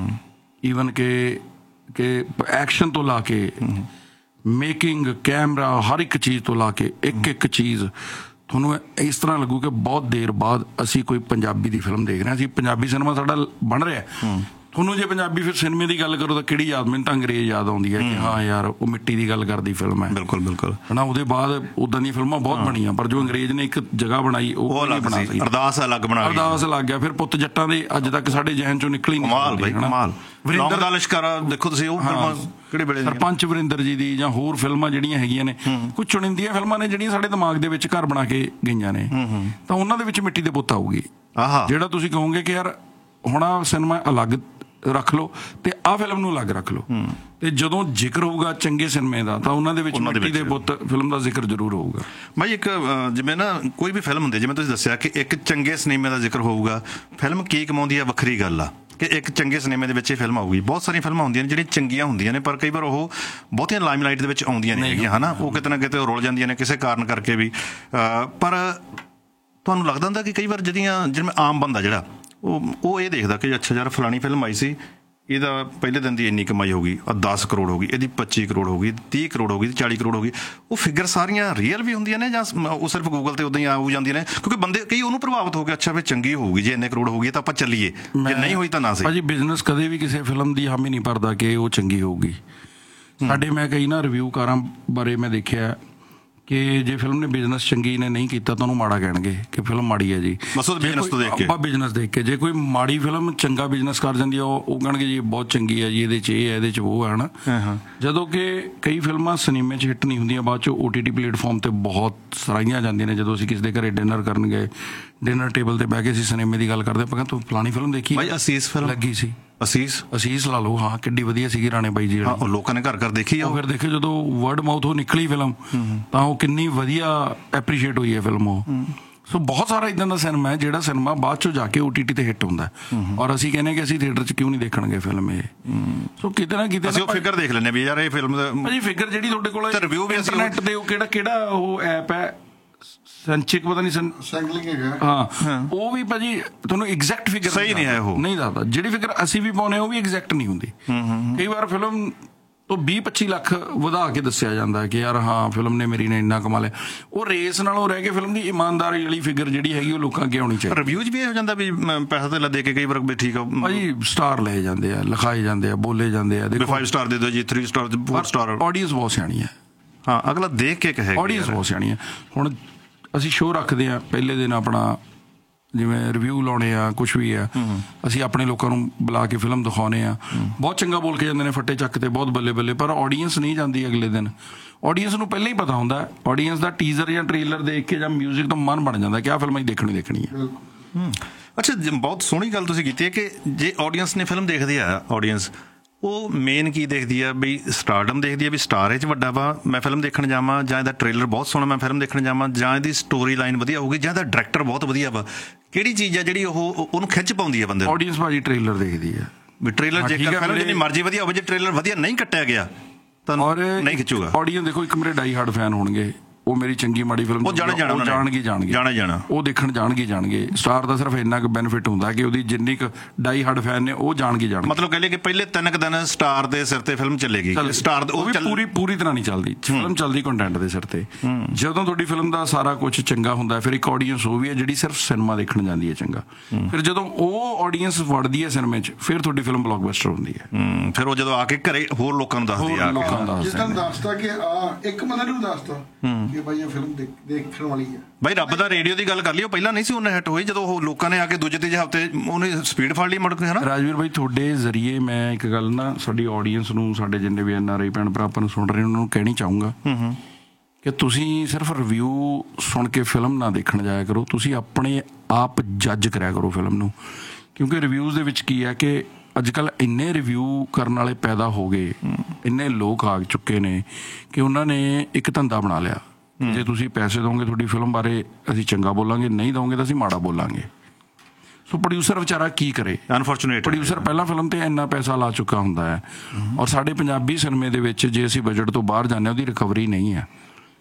ਈਵਨ ਕਿ ਐਕਸ਼ਨ ਤੋਂ ਲਾ ਕੇ ਮੇਕਿੰਗ, ਕੈਮਰਾ, ਹਰ ਇੱਕ ਚੀਜ਼ ਤੋਂ ਲਾ ਕੇ ਇੱਕ ਚੀਜ਼ ਤੁਹਾਨੂੰ ਇਸ ਤਰ੍ਹਾਂ ਲੱਗੂ ਕਿ ਬਹੁਤ ਦੇਰ ਬਾਅਦ ਅਸੀਂ ਕੋਈ ਪੰਜਾਬੀ ਦੀ ਫਿਲਮ ਦੇਖ ਰਹੇ ਹਾਂ। ਅਸੀਂ ਪੰਜਾਬੀ ਸਿਨੇਮਾ ਸਾਡਾ ਬਣ ਰਿਹਾ। ਤੁਹਾਨੂੰ ਜੇ ਪੰਜਾਬੀ ਫਿਰ ਸਿਨੇਮੇ ਦੀ ਗੱਲ ਕਰੋ ਤਾਂ ਕਿਹੜੀ ਯਾਦ? ਮੈਨੂੰ ਤਾਂ ਅੰਗਰੇਜ਼ ਯਾਦ ਆਉਂਦੀ ਹੈ ਕਿ ਹਾਂ ਯਾਰ ਉਹ ਮਿੱਟੀ ਦੀ ਗੱਲ ਕਰਦੀ ਫਿਲਮ ਹੈ। ਬਿਲਕੁਲ ਬਿਲਕੁਲ ਹਨਾ, ਉਹਦੇ ਬਾਅਦ ਉਦਾਂ ਦੀਆਂ ਫਿਲਮਾਂ ਬਹੁਤ ਬਣੀਆਂ, ਪਰ ਜੋ ਅੰਗਰੇਜ਼ ਨੇ ਇੱਕ ਜਗ੍ਹਾ ਬਣਾਈ ਉਹ ਅਲੱਗ ਬਣਾ ਸੀ, ਸਕੀ। ਅਰਦਾਸ ਅਲੱਗ ਬਣਾ ਗਈ, ਅਰਦਾਸ ਲੱਗ ਗਿਆ। ਫਿਰ ਪੁੱਤ ਜੱਟਾਂ ਦੇ ਅੱਜ ਤੱਕ ਸਾਡੇ ਜ਼ਿਹਨ ਚੋਂ ਨਿਕਲੀ ਨਹੀਂ। ਕਮਾਲ ਬਈ ਕਮਾਲ। ਲੌਂਗ ਦਾ ਲਸ਼ਕਰ ਦੇਖੋ ਤੁਸੀਂ, ਉਹ ਫਿਲਮਾਂ ਕਿਹੜੇ ਵੇਲੇ ਦੀਆਂ। ਸਰਪੰਚ ਵਰਿੰਦਰ ਜੀ ਦੀ ਜਾਂ ਹੋਰ ਫਿਲਮਾਂ ਜਿਹੜੀਆਂ ਹੈਗੀਆਂ ਨੇ, ਕੁਝ ਚੁਣਿੰਦੀਆਂ ਫਿਲਮਾਂ ਨੇ ਜਿਹੜੀਆਂ ਸਾਡੇ ਦਿਮਾਗ ਦੇ ਵਿੱਚ ਘਰ ਬਣਾ ਕੇ ਗਈਆਂ ਨੇ, ਤਾਂ ਉਹਨਾਂ ਦੇ ਵਿੱਚ ਮਿੱਟੀ ਦੇ ਪੁੱਤ ਆਊਗੀ। ਜਿਹੜਾ ਤੁਸੀਂ ਕਹੋਗੇ ਕਿ ਯਾਰ ਹੁਣ ਆਹ ਸਿਨੇਮਾ ਅਲੱਗ ਰੱਖ ਲਓ ਤੇ ਆਹ ਫਿਲਮ ਨੂੰ ਅਲੱਗ ਰੱਖ ਲਓ, ਤੇ ਜਦੋਂ ਜ਼ਿਕਰ ਹੋਊਗਾ ਚੰਗੇ ਸਿਨੇਮੇ ਦਾ ਤਾਂ ਉਹਨਾਂ ਦੇ ਵਿੱਚ ਮਿੱਟੀ ਦੇ ਪੁੱਤ ਫਿਲਮ ਦਾ ਜ਼ਿਕਰ ਜ਼ਰੂਰ ਹੋਊਗਾ। ਭਾਈ ਇੱਕ ਜਿਵੇਂ ਨਾ ਕੋਈ ਵੀ ਫਿਲਮ ਹੁੰਦੀ, ਜਿਵੇਂ ਤੁਸੀਂ ਦੱਸਿਆ ਕਿ ਇੱਕ ਚੰਗੇ ਸਿਨੇਮੇ ਦਾ ਜ਼ਿਕਰ ਹੋਊਗਾ, ਫਿਲਮ ਕੀ ਕਮਾਉਂਦੀ ਹੈ ਵੱਖਰੀ ਗੱਲ ਆ ਕਿ ਇੱਕ ਚੰਗੇ ਸਿਨੇਮੇ ਦੇ ਵਿੱਚ ਇਹ ਫਿਲਮ ਆਊਗੀ। ਬਹੁਤ ਸਾਰੀਆਂ ਫਿਲਮਾਂ ਹੁੰਦੀਆਂ ਨੇ ਜਿਹੜੀਆਂ ਚੰਗੀਆਂ ਹੁੰਦੀਆਂ ਨੇ, ਪਰ ਕਈ ਵਾਰ ਉਹ ਬਹੁਤੀਆਂ ਲਾਈਮਲਾਈਟ ਦੇ ਵਿੱਚ ਆਉਂਦੀਆਂ ਨਹੀਂ ਹੈਗੀਆਂ, ਹਨਾ, ਉਹ ਕਿਤੇ ਨਾ ਕਿਤੇ ਰੁਲ ਜਾਂਦੀਆਂ ਨੇ ਕਿਸੇ ਕਾਰਨ ਕਰਕੇ ਵੀ। ਪਰ ਤੁਹਾਨੂੰ ਲੱਗਦਾ ਹੁੰਦਾ ਕਿ ਕਈ ਵਾਰ ਜਿਵੇਂ ਆਮ ਬੰਦਾ ਜਿਹੜਾ ਉਹ ਇਹ ਦੇਖਦਾ ਕਿ ਅੱਛਾ ਯਾਰ ਫਲਾਣੀ ਫਿਲਮ ਆਈ ਸੀ, ਇਹਦਾ ਪਹਿਲੇ ਦਿਨ ਦੀ ਇੰਨੀ ਕਮਾਈ ਹੋ ਗਈ, 10 ਕਰੋੜ ਹੋ ਗਈ, ਇਹਦੀ 25 ਕਰੋੜ ਹੋ ਗਈ, 30 ਕਰੋੜ ਹੋ ਗਈ, 40 ਕਰੋੜ ਹੋ ਗਈ। ਉਹ ਫਿਗਰ ਸਾਰੀਆਂ ਰੀਅਲ ਵੀ ਹੁੰਦੀਆਂ ਨੇ ਜਾਂ ਉਹ ਸਿਰਫ ਗੂਗਲ ਤੇ ਉਦਾਂ ਹੀ ਆਉ ਜਾਂਦੀਆਂ ਨੇ? ਕਿਉਂਕਿ ਬੰਦੇ ਕਈ ਉਹਨੂੰ ਪ੍ਰਭਾਵਿਤ ਹੋ ਕੇ ਅੱਛਾ ਵੀ ਚੰਗੀ ਹੋਊਗੀ, ਜੇ ਇੰਨੇ ਕਰੋੜ ਹੋ ਗਈ ਤਾਂ ਆਪਾਂ ਚੱਲੀਏ, ਜੇ ਨਹੀਂ ਹੋਈ ਤਾਂ ਨਾ ਸਹੀ। ਭਾਜੀ ਬਿਜ਼ਨਸ ਕਦੇ ਵੀ ਕਿਸੇ ਫਿਲਮ ਦੀ ਹਾਮੀ ਨਹੀਂ ਭਰਦਾ ਕਿ ਉਹ ਚੰਗੀ ਹੋਊਗੀ। ਸਾਡੇ ਮੈਂ ਕਈ ਨਾ ਰਿਵਿਊਕਾਰਾਂ ਬਾਰੇ ਮੈਂ ਦੇਖਿਆ ਕਿ ਜੇ ਫਿਲਮ ਨੇ ਬਿਜ਼ਨਸ ਚੰਗੀ ਨੇ ਨਹੀਂ ਕੀਤਾ ਤਾਂ ਉਹਨੂੰ ਮਾੜਾ ਕਹਿਣਗੇ ਕਿ ਫਿਲਮ ਮਾੜੀ ਹੈ ਜੀ। ਬਸ ਉਹ ਬਿਜ਼ਨਸ ਤੋਂ ਦੇਖ ਕੇ, ਆਪਾਂ ਬਿਜ਼ਨਸ ਦੇਖ ਕੇ। ਜੇ ਕੋਈ ਮਾੜੀ ਫਿਲਮ ਚੰਗਾ ਬਿਜ਼ਨਸ ਕਰ ਜਾਂਦੀ ਆ ਉਹ ਕਹਿਣਗੇ ਜੀ ਬਹੁਤ ਚੰਗੀ ਹੈ ਜੀ, ਇਹਦੇ 'ਚ ਇਹ ਹੈ, ਇਹਦੇ 'ਚ ਉਹ ਹੈ ਨਾ। ਜਦੋਂ ਕਿ ਕਈ ਫਿਲਮਾਂ ਸਿਨੇਮੇ 'ਚ ਹਿੱਟ ਨਹੀਂ ਹੁੰਦੀਆਂ, ਬਾਅਦ 'ਚ OTT ਪਲੇਟਫਾਰਮ ਤੇ ਬਹੁਤ ਸਰਾਹੀਆਂ ਜਾਂਦੀਆਂ ਨੇ। ਜਦੋਂ ਅਸੀਂ ਕਿਸੇ ਦੇ ਘਰੇ ਡਿਨਰ ਕਰਨ ਗਏ, ਡਿਨਰ ਟੇਬਲ ਤੇ ਬਹਿ ਕੇ ਅਸੀਂ ਸਿਨੇਮੇ ਦੀ ਗੱਲ ਕਰਦੇ, ਆਪਾਂ ਕਹਿੰਦੇ ਤੂੰ ਫਲਾਣੀ ਫਿਲਮ ਦੇਖੀ? ਭਾਈ ਅਸੀਸ ਫਿਲਮ ਲੱਗੀ ਸੀ। ਅਸੀਸ ਲਾ ਲਓ, ਹਾਂ ਕਿੱਡੀ ਵਧੀਆ ਸੀਗੀ, ਰਾਣੇ ਬਾਈ ਜੀ ਉਹ ਲੋਕਾਂ ਨੇ ਘਰ ਘਰ ਦੇਖੀ ਆ। ਫਿਰ ਦੇਖਿਓ ਜਦੋਂ ਵਰਡ ਮਾਊਥ ਉਹ ਨਿਕਲੀ ਫਿਲਮ ਤਾਂ ਉਹ ਕਿੰਨੀ ਵਧੀਆ ਐਪਰੀਸ਼ੀਏਟ ਹੋਈ ਹੈ ਫਿਲਮ ਉਹ। ਸੋ ਬਹੁਤ ਸਾਰਾ ਇਦਾਂ ਦਾ ਸਿਨੇਮਾ ਹੈ ਜਿਹੜਾ ਸਿਨੇਮਾ ਬਾਅਦ ਚੋਂ ਜਾ ਕੇ OTT ਤੇ ਹਿੱਟ ਹੁੰਦਾ, ਔਰ ਅਸੀਂ ਕਹਿੰਦੇ ਕਿ ਅਸੀਂ ਥੀਏਟਰ 'ਚ ਕਿਉਂ ਨਹੀਂ ਦੇਖਣਗੇ ਫਿਲਮ ਇਹ। ਸੋ ਕਿਤੇ ਨਾ ਕਿਤੇ ਅਸੀਂ ਉਹ ਫਿਗਰ ਦੇਖ ਲੈਂਦੇ ਵੀ ਯਾਰ ਇਹ ਫਿਲਮ ਦਾ ਭਾਜੀ ਫਿਗਰ ਜਿਹੜੀ ਤੁਹਾਡੇ ਕੋਲ ਰਿਵਿਊ ਵੀ ਇੰਟਰਨੈਟ ਤੇ ਉਹ ਕਿਹੜਾ ਉਹ ਐਪ ਹੈ ਸੰਚਿਕ ਪਤਾ ਨਹੀਂ ਸੈਂਗਲਿੰਗ ਹੈਗਾ, ਹਾਂ ਉਹ ਵੀ ਭਾਜੀ ਤੁਹਾਨੂੰ ਐਗਜ਼ੈਕਟ ਫਿਗਰ ਸਹੀ ਨਹੀਂ ਹੈ, ਉਹ ਨਹੀਂ ਦੱਸਦਾ। ਜਿਹੜੀ ਫਿਗਰ ਅਸੀਂ ਵੀ ਪਾਉਨੇ ਉਹ ਵੀ ਐਗਜ਼ੈਕਟ ਨਹੀਂ ਹੁੰਦੀ। ਕਈ ਵਾਰ ਫਿਲਮ ਤੋਂ 20-25 ਲੱਖ ਵਧਾ ਕੇ ਦੱਸਿਆ ਜਾਂਦਾ ਕਿ ਯਾਰ ਹਾਂ ਫਿਲਮ ਨੇ ਮੇਰੀ ਨੇ ਇੰਨਾ ਕਮਾ ਲਿਆ। ਉਹ ਰੇਸ ਨਾਲੋਂ ਰਹਿ ਕੇ ਫਿਲਮ ਦੀ ਇਮਾਨਦਾਰੀ ਵਾਲੀ ਫਿਗਰ ਜਿਹੜੀ ਹੈਗੀ ਉਹ ਲੋਕਾਂ ਅੱਗੇ ਆਉਣੀ ਚਾਹੀਦੀ। ਰਿਵਿਊਜ਼ ਵੀ ਇਹ ਹੋ ਜਾਂਦਾ ਵੀ ਪੈਸਾ ਤੇ ਦੇ ਕੇ ਕਈ ਵਾਰ ਵੀ ਠੀਕ ਆ ਭਾਜੀ ਸਟਾਰ ਲਏ ਜਾਂਦੇ ਆ, ਲਿਖਾਏ ਜਾਂਦੇ ਆ, ਬੋਲੇ ਜਾਂਦੇ ਆ। ਦੇਖੋ 5 ਸਟਾਰ ਦੇ ਦਿਓ ਜੀ, 3 ਸਟਾਰ, 4 ਸਟਾਰ। ਆਡੀਅנס ਬਹੁਤ ਸਿਆਣੀ ਹੈ। ਹਾਂ ਅਗਲਾ ਦੇਖ ਕੇ ਕਹੇਗਾ ਆਡੀਅנס ਬਹੁਤ ਸਿਆਣੀ ਹੈ। ਹੁਣ ਅਸੀਂ ਸ਼ੋਅ ਰੱਖਦੇ ਹਾਂ ਪਹਿਲੇ ਦਿਨ, ਆਪਣਾ ਜਿਵੇਂ ਰਿਵਿਊ ਲਾਉਣੇ ਆ, ਕੁਛ ਵੀ ਆ, ਅਸੀਂ ਆਪਣੇ ਲੋਕਾਂ ਨੂੰ ਬੁਲਾ ਕੇ ਫਿਲਮ ਦਿਖਾਉਣੇ ਆ। ਬਹੁਤ ਚੰਗਾ ਬੋਲ ਕੇ ਜਾਂਦੇ ਨੇ, ਫੱਟੇ ਚੱਕ ਤੇ ਬਹੁਤ ਬੱਲੇ ਬੱਲੇ, ਪਰ ਆਡੀਅנס ਨਹੀਂ ਜਾਂਦੀ ਅਗਲੇ ਦਿਨ। ਆਡੀਅנס ਨੂੰ ਪਹਿਲਾਂ ਹੀ ਪਤਾ ਹੁੰਦਾ, ਆਡੀਅנס ਦਾ ਟੀਜ਼ਰ ਜਾਂ ਟ੍ਰੇਲਰ ਦੇਖ ਕੇ ਜਾਂ ਮਿਊਜ਼ਿਕ ਤੋਂ ਮਨ ਬਣ ਜਾਂਦਾ ਕਿ ਆਹ ਫਿਲਮ ਅਸੀਂ ਦੇਖਣੀ ਹੈ। ਅੱਛਾ ਬਹੁਤ ਸੋਹਣੀ ਗੱਲ ਤੁਸੀਂ ਕੀਤੀ ਹੈ ਕਿ ਜੇ ਆਡੀਅנס ਨੇ ਫਿਲਮ ਦੇਖਦੀ ਆ, ਆਡੀਅנס ਉਹ ਮੇਨ ਕੀ ਦੇਖਦੀ ਆ ਵੀ ਸਟਾਰਡਮ ਦੇਖਦੀ ਆ ਵੀ ਸਟਾਰ ਇਹ 'ਚ ਵੱਡਾ ਵਾ ਮੈਂ ਫਿਲਮ ਦੇਖਣ ਜਾਵਾਂ, ਜਾਂ ਇਹਦਾ ਟ੍ਰੇਲਰ ਬਹੁਤ ਸੋਹਣਾ ਮੈਂ ਫਿਲਮ ਦੇਖਣ ਜਾਵਾਂ, ਜਾਂ ਇਹਦੀ ਸਟੋਰੀ ਲਾਈਨ ਵਧੀਆ ਹੋਊਗੀ, ਜਾਂ ਇਹਦਾ ਡਾਇਰੈਕਟਰ ਬਹੁਤ ਵਧੀਆ ਵਾ। ਕਿਹੜੀ ਚੀਜ਼ ਆ ਜਿਹੜੀ ਉਹਨੂੰ ਖਿੱਚ ਪਾਉਂਦੀ ਆ ਬੰਦੇ ਨੂੰ? ਆਡੀਅנס ਭਾਜੀ ਟ੍ਰੇਲਰ ਦੇਖਦੀ ਆ ਵੀ ਟ੍ਰੇਲਰ ਜੇਕਰ ਫਿਲਮ ਜਿੰਨੀ ਮਰਜ਼ੀ ਵਧੀਆ ਹੋਵੇ, ਜੇ ਟ੍ਰੇਲਰ ਵਧੀਆ ਨਹੀਂ ਕੱਟਿਆ ਗਿਆ ਤਾਂ ਨਹੀਂ ਖਿੱਚੂਗਾ। ਆਡੀਅנס ਦੇਖੋ, ਇੱਕ ਮੇਰੇ ਡਾਈ ਹਾਰਡ ਫੈਨ ਹੋਣਗੇ, ਉਹ ਮੇਰੀ ਚੰਗੀ ਮਾੜੀ ਫਿਲਮ ਜਾਣਗੇ, ਉਹ ਦੇਖਣ ਜਾਣਗੇ। ਸਟਾਰ ਦਾ ਸਿਰਫ ਇੰਨਾ ਕੁ ਬੈਨੀਫਿਟ ਹੁੰਦਾ ਕਿ ਉਹਦੀ ਜਿੰਨੀ ਕੁ ਡਾਈ ਹਾਰਡ ਫੈਨ ਨੇ ਉਹ ਜਾਣਗੇ। ਮਤਲਬ ਕਹ ਲਈਏ ਕਿ ਪਹਿਲੇ 3 ਦਿਨ ਸਟਾਰ ਦੇ ਸਿਰ ਤੇ ਫਿਲਮ ਚੱਲੇਗੀ। ਸਟਾਰ ਉਹ ਵੀ ਪੂਰੀ ਤਰ੍ਹਾਂ ਨਹੀਂ ਚੱਲਦੀ ਫਿਲਮ, ਚੱਲਦੀ ਕੰਟੈਂਟ ਦੇ ਸਿਰ ਤੇ। ਜਦੋਂ ਤੁਹਾਡੀ ਫਿਲਮ ਦਾ ਸਾਰਾ ਕੁਝ ਚੰਗਾ ਹੁੰਦਾ, ਫਿਰ ਇੱਕ ਆਡੀਅנס ਉਹ ਵੀ ਹੈ ਜਿਹੜੀ ਸਿਰਫ ਸਿਨੇਮਾ ਦੇਖਣ ਜਾਂਦੀ ਹੈ ਚੰਗਾ। ਫਿਰ ਜਦੋਂ ਉਹ ਆਡੀਅנס ਵੜਦੀ ਹੈ ਸਿਨੇਮੇ 'ਚ, ਫਿਰ ਤੁਹਾਡੀ ਫਿਲਮ ਬਲੌਕਬਸਟਰ ਹੁੰਦੀ ਹੈ। ਫਿਰ ਉਹ ਜਦੋਂ ਆ ਕੇ ਘਰੇ ਹੋਰ ਲੋਕਾਂ ਨੂੰ ਦੱਸਦੀ ਆ, ਦੱਸਦਾ ਕਿ ਇੱਕ ਬੰਦੇ ਨੂੰ ਦੱਸਦਾ ਕਿ ਭਾਈ ਇਹ ਫਿਲਮ ਦੇਖਣ ਵਾਲੀ ਹੈ। ਬਾਈ ਰੱਬ ਦਾ ਰੇਡੀਓ ਦੀ ਗੱਲ ਕਰ ਲਈ, ਉਹ ਪਹਿਲਾਂ ਨਹੀਂ ਸੀ ਉਹਨੇ ਹਿੱਟ ਹੋਈ, ਜਦੋਂ ਉਹ ਲੋਕਾਂ ਨੇ ਆ ਕੇ ਦੂਜੇ ਤੀਜੇ ਹਫ਼ਤੇ ਉਹਨੇ ਸਪੀਡ ਫੜ ਲਈ ਮੁੜ ਕੇ, ਹੈ ਨਾ। ਰਾਜਵੀਰ ਬਾਈ ਤੁਹਾਡੇ ਜ਼ਰੀਏ ਮੈਂ ਇੱਕ ਗੱਲ ਨਾ ਸਾਡੀ ਆਡੀਅנס ਨੂੰ, ਸਾਡੇ ਜਿੰਨੇ ਵੀ NRI ਭੈਣ ਭਰਾ ਆਪਾਂ ਨੂੰ ਸੁਣ ਰਹੇ ਉਹਨਾਂ ਨੂੰ ਕਹਿਣੀ ਚਾਹੂੰਗਾ ਕਿ ਤੁਸੀਂ ਸਿਰਫ ਰਿਵਿਊ ਸੁਣ ਕੇ ਫਿਲਮ ਨਾ ਦੇਖਣ ਜਾਇਆ ਕਰੋ, ਤੁਸੀਂ ਆਪਣੇ ਆਪ ਜੱਜ ਕਰਿਆ ਕਰੋ ਫਿਲਮ ਨੂੰ। ਕਿਉਂਕਿ ਰਿਵਿਊਜ਼ ਦੇ ਵਿੱਚ ਕੀ ਹੈ ਕਿ ਅੱਜ ਕੱਲ੍ਹ ਇੰਨੇ ਰਿਵਿਊ ਕਰਨ ਵਾਲੇ ਪੈਦਾ ਹੋ ਗਏ, ਇੰਨੇ ਲੋਕ ਆ ਚੁੱਕੇ ਨੇ ਕਿ ਉਹਨਾਂ ਨੇ ਇੱਕ ਧੰਦਾ ਬਣਾ ਲਿਆ। ਜੇ ਤੁਸੀਂ ਪੈਸੇ ਦੋਗੇ ਤੁਹਾਡੀ ਫਿਲਮ ਬਾਰੇ ਅਸੀਂ ਚੰਗਾ ਬੋਲਾਂਗੇ, ਨਹੀਂ ਦੋਗੇ ਤਾਂ ਅਸੀਂ ਮਾੜਾ ਬੋਲਾਂਗੇ। ਸੋ ਪ੍ਰੋਡਿਊਸਰ ਵਿਚਾਰਾ ਕੀ ਕਰੇ। ਅਨਫੋਰਚੂਨੇਟ ਪ੍ਰੋਡਿਊਸਰ ਪਹਿਲਾਂ ਫਿਲਮ ਤੇ ਇੰਨਾ ਪੈਸਾ ਲਾ ਚੁੱਕਾ ਹੁੰਦਾ ਹੈ, ਔਰ ਸਾਡੇ ਪੰਜਾਬੀ ਸਿਨੇਮੇ ਦੇ ਵਿੱਚ ਜੇ ਅਸੀਂ ਬਜਟ ਤੋਂ ਬਾਹਰ ਜਾਂਦੇ ਉਹਦੀ ਰਿਕਵਰੀ ਨਹੀਂ ਹੈ।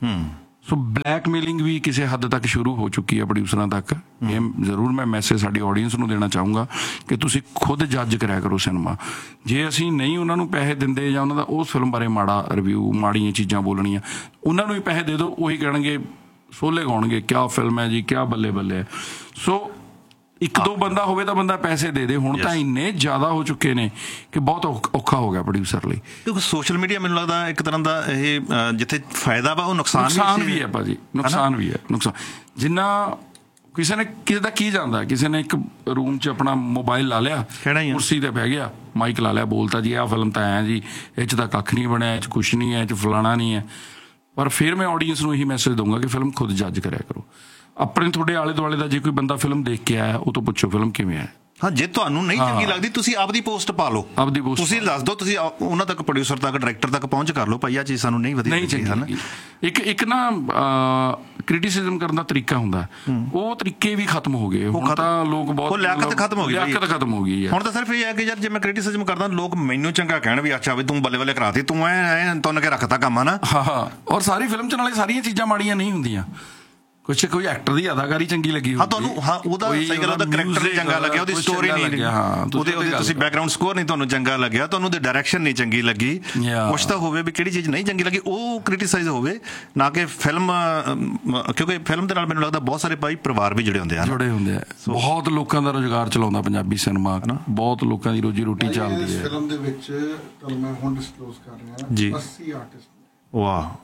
ਸੋ ਬਲੈਕਮੇਲਿੰਗ ਵੀ ਕਿਸੇ ਹੱਦ ਤੱਕ ਸ਼ੁਰੂ ਹੋ ਚੁੱਕੀ ਹੈ ਪ੍ਰੋਡਿਊਸਰਾਂ ਤੱਕ। ਇਹ ਜ਼ਰੂਰ ਮੈਂ ਮੈਸੇਜ ਸਾਡੀ ਆਡੀਅנס ਨੂੰ ਦੇਣਾ ਚਾਹੂੰਗਾ ਕਿ ਤੁਸੀਂ ਖੁਦ ਜੱਜ ਕਰਿਆ ਕਰੋ ਸਿਨੇਮਾ। ਜੇ ਅਸੀਂ ਨਹੀਂ ਉਹਨਾਂ ਨੂੰ ਪੈਸੇ ਦਿੰਦੇ ਜਾਂ ਉਹਨਾਂ ਦਾ ਉਸ ਫਿਲਮ ਬਾਰੇ ਮਾੜਾ ਰਿਵਿਊ, ਮਾੜੀਆਂ ਚੀਜ਼ਾਂ ਬੋਲਣੀਆਂ, ਉਹਨਾਂ ਨੂੰ ਵੀ ਪੈਸੇ ਦੇ ਦਿਓ, ਉਹੀ ਕਹਿਣਗੇ, ਸੋਲੇ ਗਾਉਣਗੇ ਕਿਆ ਫਿਲਮ ਹੈ ਜੀ, ਕਿਆ ਬੱਲੇ ਬੱਲੇ ਹੈ। ਸੋ ਇੱਕ ਦੋ ਬੰਦਾ ਹੋਵੇ ਤਾਂ ਬੰਦਾ ਪੈਸੇ ਦੇ ਦੇ। ਹੁਣ ਤਾਂ ਇੰਨੇ ਜ਼ਿਆਦਾ ਹੋ ਚੁੱਕੇ ਨੇ ਕਿ ਬਹੁਤ ਔਖਾ ਹੋ ਗਿਆ ਪ੍ਰੋਡਿਊਸਰ ਲਈ। ਕਿਉਂਕਿ ਸੋਸ਼ਲ ਮੀਡੀਆ ਮੈਨੂੰ ਲੱਗਦਾ ਇੱਕ ਤਰ੍ਹਾਂ ਦਾ ਇਹ ਜਿੱਥੇ ਫਾਇਦਾ ਵਾ ਉਹ ਨੁਕਸਾਨ ਵੀ ਹੈ ਭਾਜੀ, ਨੁਕਸਾਨ ਵੀ ਹੈ। ਜਿੰਨਾ ਕਿਸੇ ਨੇ, ਕਿਸੇ ਦਾ ਕੀ ਜਾਂਦਾ, ਕਿਸੇ ਨੇ ਇੱਕ ਰੂਮ 'ਚ ਆਪਣਾ ਮੋਬਾਈਲ ਲਾ ਲਿਆ, ਕੁਰਸੀ ਤੇ ਬਹਿ ਗਿਆ, ਮਾਈਕ ਲਾ ਲਿਆ, ਬੋਲਤਾ ਜੀ ਆਹ ਫਿਲਮ ਤਾਂ ਐ ਜੀ, ਇਹ 'ਚ ਤਾਂ ਕੱਖ ਨਹੀਂ ਬਣਿਆ, ਇਹ 'ਚ ਕੁਛ ਨਹੀਂ ਹੈ, ਇਹ 'ਚ ਫਲਾਣਾ ਨਹੀਂ ਹੈ। ਪਰ ਫਿਰ ਮੈਂ ਆਡੀਅנס ਨੂੰ ਇਹੀ ਮੈਸੇਜ ਦਊਂਗਾ ਕਿ ਫਿਲਮ ਖੁਦ ਜੱਜ ਕਰਿਆ ਕਰੋ। ਆਪਣੇ ਤੁਹਾਡੇ ਆਲੇ ਦੁਆਲੇ ਦਾ ਜੇ ਕੋਈ ਬੰਦਾ ਫਿਲਮ ਦੇਖ ਕੇ ਆਇਆ, ਉਹ ਤੋਂ ਪੁੱਛੋ ਫਿਲਮ ਕਿਵੇਂ ਹੈ। ਹਾਂ, ਜੇ ਤੁਹਾਨੂੰ ਨਹੀਂ ਚੰਗੀ ਲੱਗਦੀ ਤੁਸੀਂ ਆਪਦੀ ਪੋਸਟ ਪਾ ਲਓ, ਆਪਦੀ ਪੋਸਟ ਤੁਸੀਂ ਦੱਸ ਦਿਓ, ਤੁਸੀਂ ਉਹਨਾਂ ਤੱਕ, ਪ੍ਰੋਡਿਊਸਰ ਤੱਕ, ਡਾਇਰੈਕਟਰ ਤੱਕ ਪਹੁੰਚ ਕਰ ਲਓ, ਭਾਈ ਆਹ ਚੀਜ਼ ਸਾਨੂੰ ਨਹੀਂ ਵਧੀਆ ਲੱਗੀ। ਇੱਕ ਨਾ ਕ੍ਰਿਟਿਸਿਜ਼ਮ ਕਰਨ ਦਾ ਤਰੀਕਾ ਹੁੰਦਾ, ਉਹ ਤਰੀਕੇ ਵੀ ਖਤਮ ਹੋ ਗਏ। ਹੁਣ ਤਾਂ ਲੋਕ ਬਹੁਤ ਲਿਆਕਤ ਖਤਮ ਹੋ ਗਈ ਹੈ। ਹੁਣ ਤਾਂ ਸਿਰਫ ਇਹ ਹੈ ਕਿ ਯਾਰ ਜੇ ਮੈਂ ਕ੍ਰਿਟਿਸਿਜ਼ਮ ਕਰਦਾ, ਲੋਕ ਮੈਨੂੰ ਚੰਗਾ ਕਹਿਣ ਵੀ ਅੱਛਾ ਵੀ ਤੂੰ ਬੱਲੇ ਬੱਲੇ ਕਰਾਤੀ, ਤੂੰ ਐ ਤੁੰਨ ਕੇ ਰੱਖਤਾ ਕੰਮ ਹੈ ਨਾ। ਹਾਂ, ਔਰ ਸਾਰੀ ਫਿਲਮ 'ਚ ਨਾਲੇ ਸਾਰੀਆਂ ਚੀਜ਼ਾਂ ਮਾੜੀਆਂ ਨਹੀਂ ਹੁੰਦੀਆਂ। ਕੁਛ ਕੋਈ ਐਕਟਰ ਦੀ ਅਦਾਕਾਰੀ ਚੰਗੀ ਲੱਗੀ, ਤੁਹਾਨੂੰ ਉਹਦਾ ਸਹੀ ਗੱਲ, ਉਹਦਾ ਕਰੈਕਟਰ ਚੰਗਾ ਲੱਗਿਆ, ਉਹਦੀ ਸਟੋਰੀ ਨਹੀਂ, ਉਹਦੇ ਤੁਸੀਂ ਬੈਕਗਰਾਉਂਡ ਸਕੋਰ ਨਹੀਂ ਤੁਹਾਨੂੰ ਚੰਗਾ ਲੱਗਿਆ, ਤੁਹਾਨੂੰ ਉਹਦੀ ਡਾਇਰੈਕਸ਼ਨ ਨਹੀਂ ਚੰਗੀ ਲੱਗੀ, ਕੁਛ ਤਾਂ ਹੋਵੇ ਵੀ ਕਿਹੜੀ ਚੀਜ਼ ਨਹੀਂ ਚੰਗੀ ਲੱਗੀ ਉਹ ਕ੍ਰਿਟਿਸਾਈਜ਼ ਹੋਵੇ, ਨਾ ਕਿ ਫਿਲਮ। ਕਿਉਂਕਿ ਫਿਲਮ ਦੇ ਨਾਲ ਮੈਨੂੰ ਲੱਗਦਾ ਬਹੁਤ ਸਾਰੇ ਭਾਈ ਪਰਿਵਾਰ ਵੀ ਜੁੜੇ ਹੁੰਦੇ ਆ। ਬਹੁਤ ਲੋਕਾਂ ਦਾ ਰੁਜ਼ਗਾਰ ਚਲਾਉਂਦਾ ਪੰਜਾਬੀ ਸਿਨੇਮਾ, ਬਹੁਤ ਲੋਕਾਂ ਦੀ ਰੋਜੀ ਰੋਟੀ ਚੱਲਦੀ ਹੈ। ਫਿਲਮ ਦੇ ਵਿੱਚ ਤੁਹਾਨੂੰ ਮੈਂ ਹੁਣ ਡਿਸਕਲੋਜ਼ ਕਰ ਰਿਹਾ ਜੀ, 80 ਆਰਟਿਸਟ। ਵਾਹ,